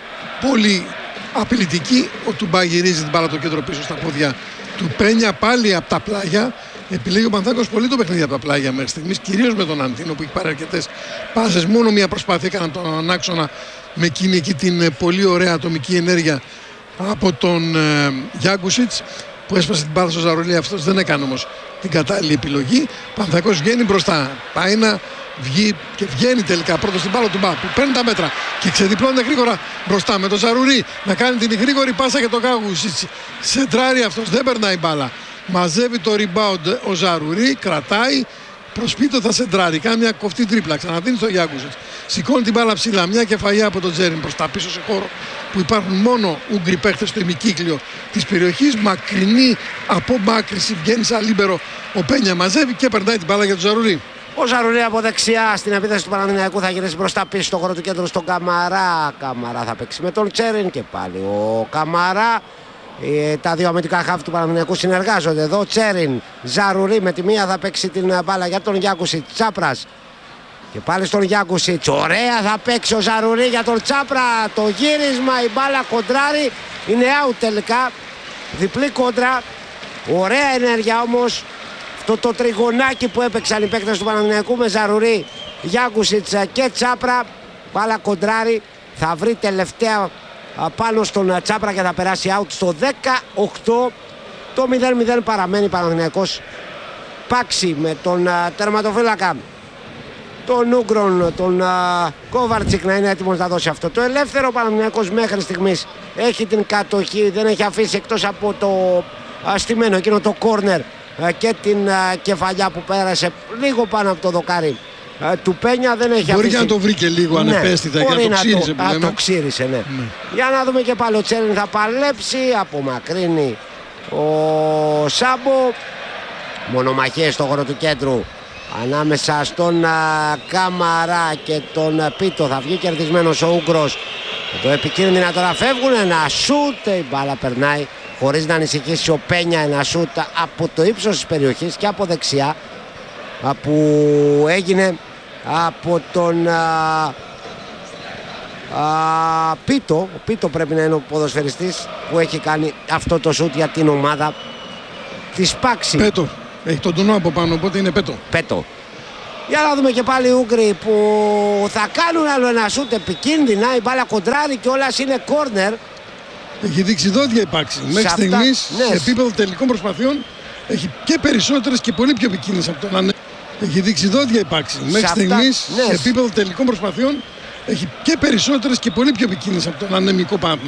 πολύ απειλητική. Ο Τουμπά γυρίζει την μπάλα από το κέντρο πίσω στα πόδια του Πένια, πάλι από τα πλάγια. Επιλέγει ο Παναθηναϊκός πολύ το παιχνίδι από τα πλάγια μέχρι στιγμής, κυρίως με τον Αντίνο που έχει πάρει αρκετές πάσες. Μόνο μια προσπάθεια έκαναν τον ανάξονα με εκείνη εκεί την πολύ ωραία ατομική ενέργεια από τον ε, Γιάκουσιτς που έσπασε την μπάλα στο Ζαρουλί. Αυτός δεν έκανε όμως την κατάλληλη επιλογή. Ο Παναθηναϊκός βγαίνει μπροστά, πάει να βγει και βγαίνει τελικά πρώτο στην μπάλα του Μπα που παίρνει τα μέτρα και ξεδιπλώνεται γρήγορα μπροστά με τον Ζαρουρί να κάνει την γρήγορη πάσα για τον Γιάκουσιτς. Σεντράρει αυτός, δεν περνάει μπάλα. Μαζεύει το rebound ο Ζαρουρί, κρατάει, προσπίτω θα σεντράρει, κάνει μια κοφτή τρίπλα, ξαναδίνει στο Γιάκουσιτς. Σηκώνει την μπάλα ψηλά, μια κεφαλιά από τον Τζέριν προς τα πίσω σε χώρο που υπάρχουν μόνο Ούγγροι παίχτες στο ημικύκλιο της περιοχής. Μακρινή απομάκρυση, βγαίνει σαν λίμπερο ο Πένια, μαζεύει και περνάει την μπάλα για τον Ζαρουρί. Ο Ζαρουρί από δεξιά στην επίθεση του Παναθηναϊκού θα γυρίσει μπροστά πίσω στο χώρο του κέντρου στον Καμαρά. Καμαρά θα παίξει με τον Τζέριν και πάλι ο Καμαρά. Ε, τα δύο αμυντικά χάφη του Παναθηναϊκού συνεργάζονται εδώ. Τσέριν, Ζαρουρί με τη μία θα παίξει την μπάλα για τον Γιάκουσιτς. Τσάπρας και πάλι στον Γιάκουσιτς. Ωραία θα παίξει ο Ζαρουρί για τον Τσάπρα. Το γύρισμα, η μπάλα κοντράρει. Είναι out τελικά. Διπλή κόντρα Ωραία ενέργεια όμως. Αυτό το τριγωνάκι που έπαιξαν οι παίκτες του Παναθηναϊκού με Ζαρουρί, Γιάνκουσιτς και Τσάπρα. Μπάλα κοντράρι. Θα βρει τελευταία πάνω στον Τσάπρα και θα περάσει out στο δεκαοκτώ. Το μηδέν μηδέν παραμένει. Παναθηναϊκός Παξη με τον τερματοφύλακα τον Ούγκρον, τον Κόβαρτσικ να είναι έτοιμος να δώσει αυτό το ελεύθερο. Παναθηναϊκός μέχρι στιγμής έχει την κατοχή, δεν έχει αφήσει εκτός από το στημένο εκείνο το κόρνερ και την κεφαλιά που πέρασε λίγο πάνω από το δοκάρι του Πένια. Δεν έχει μπορεί αφήσει. και να το βρει και λίγο ναι, ανεπαίσθητα και να το ξύρισε. Να το, το ξύρισε, ναι. ναι. Για να δούμε και πάλι ο Τσέριν θα παλέψει, απομακρύνει ο Σάμπο. Μονομαχίες στο χώρο του κέντρου ανάμεσα στον α, Καμαρά και τον α, Πίτο. Θα βγει κερδισμένος ο Ούγκρος. Το επικίνδυνα τώρα φεύγουν. Ένα σούτ, η μπάλα περνάει χωρίς να ανησυχήσει ο Πένια. Ένα σούτ από το ύψος της περιοχής και από δεξιά α, που έγινε από τον α, α, Πίτο. Ο Πίτο πρέπει να είναι ο ποδοσφαιριστής που έχει κάνει αυτό το σούτ για την ομάδα της Παξη. Πέτο. Έχει τον τονό από πάνω, οπότε είναι Πέτο. Πέτο. Για να δούμε και πάλι οι Ούγγροι που θα κάνουν άλλο ένα σούτ επικίνδυνα. Η μπάλα κοντράρει και όλας είναι κόρνερ. Έχει δείξει δόντια η Παξη. Μέχρι στιγμής, ναι, σε επίπεδο τελικών προσπαθειών, έχει και περισσότερες και πολύ πιο επικίνδυνες από τον Ανέ. Έχει δείξει δόντια η Παξη. Μέχρι στιγμής, ναι, σε επίπεδο τελικών προσπαθειών, έχει και περισσότερες και πολύ πιο επικίνδυνες από τον ανεμικό Παναθηναϊκό.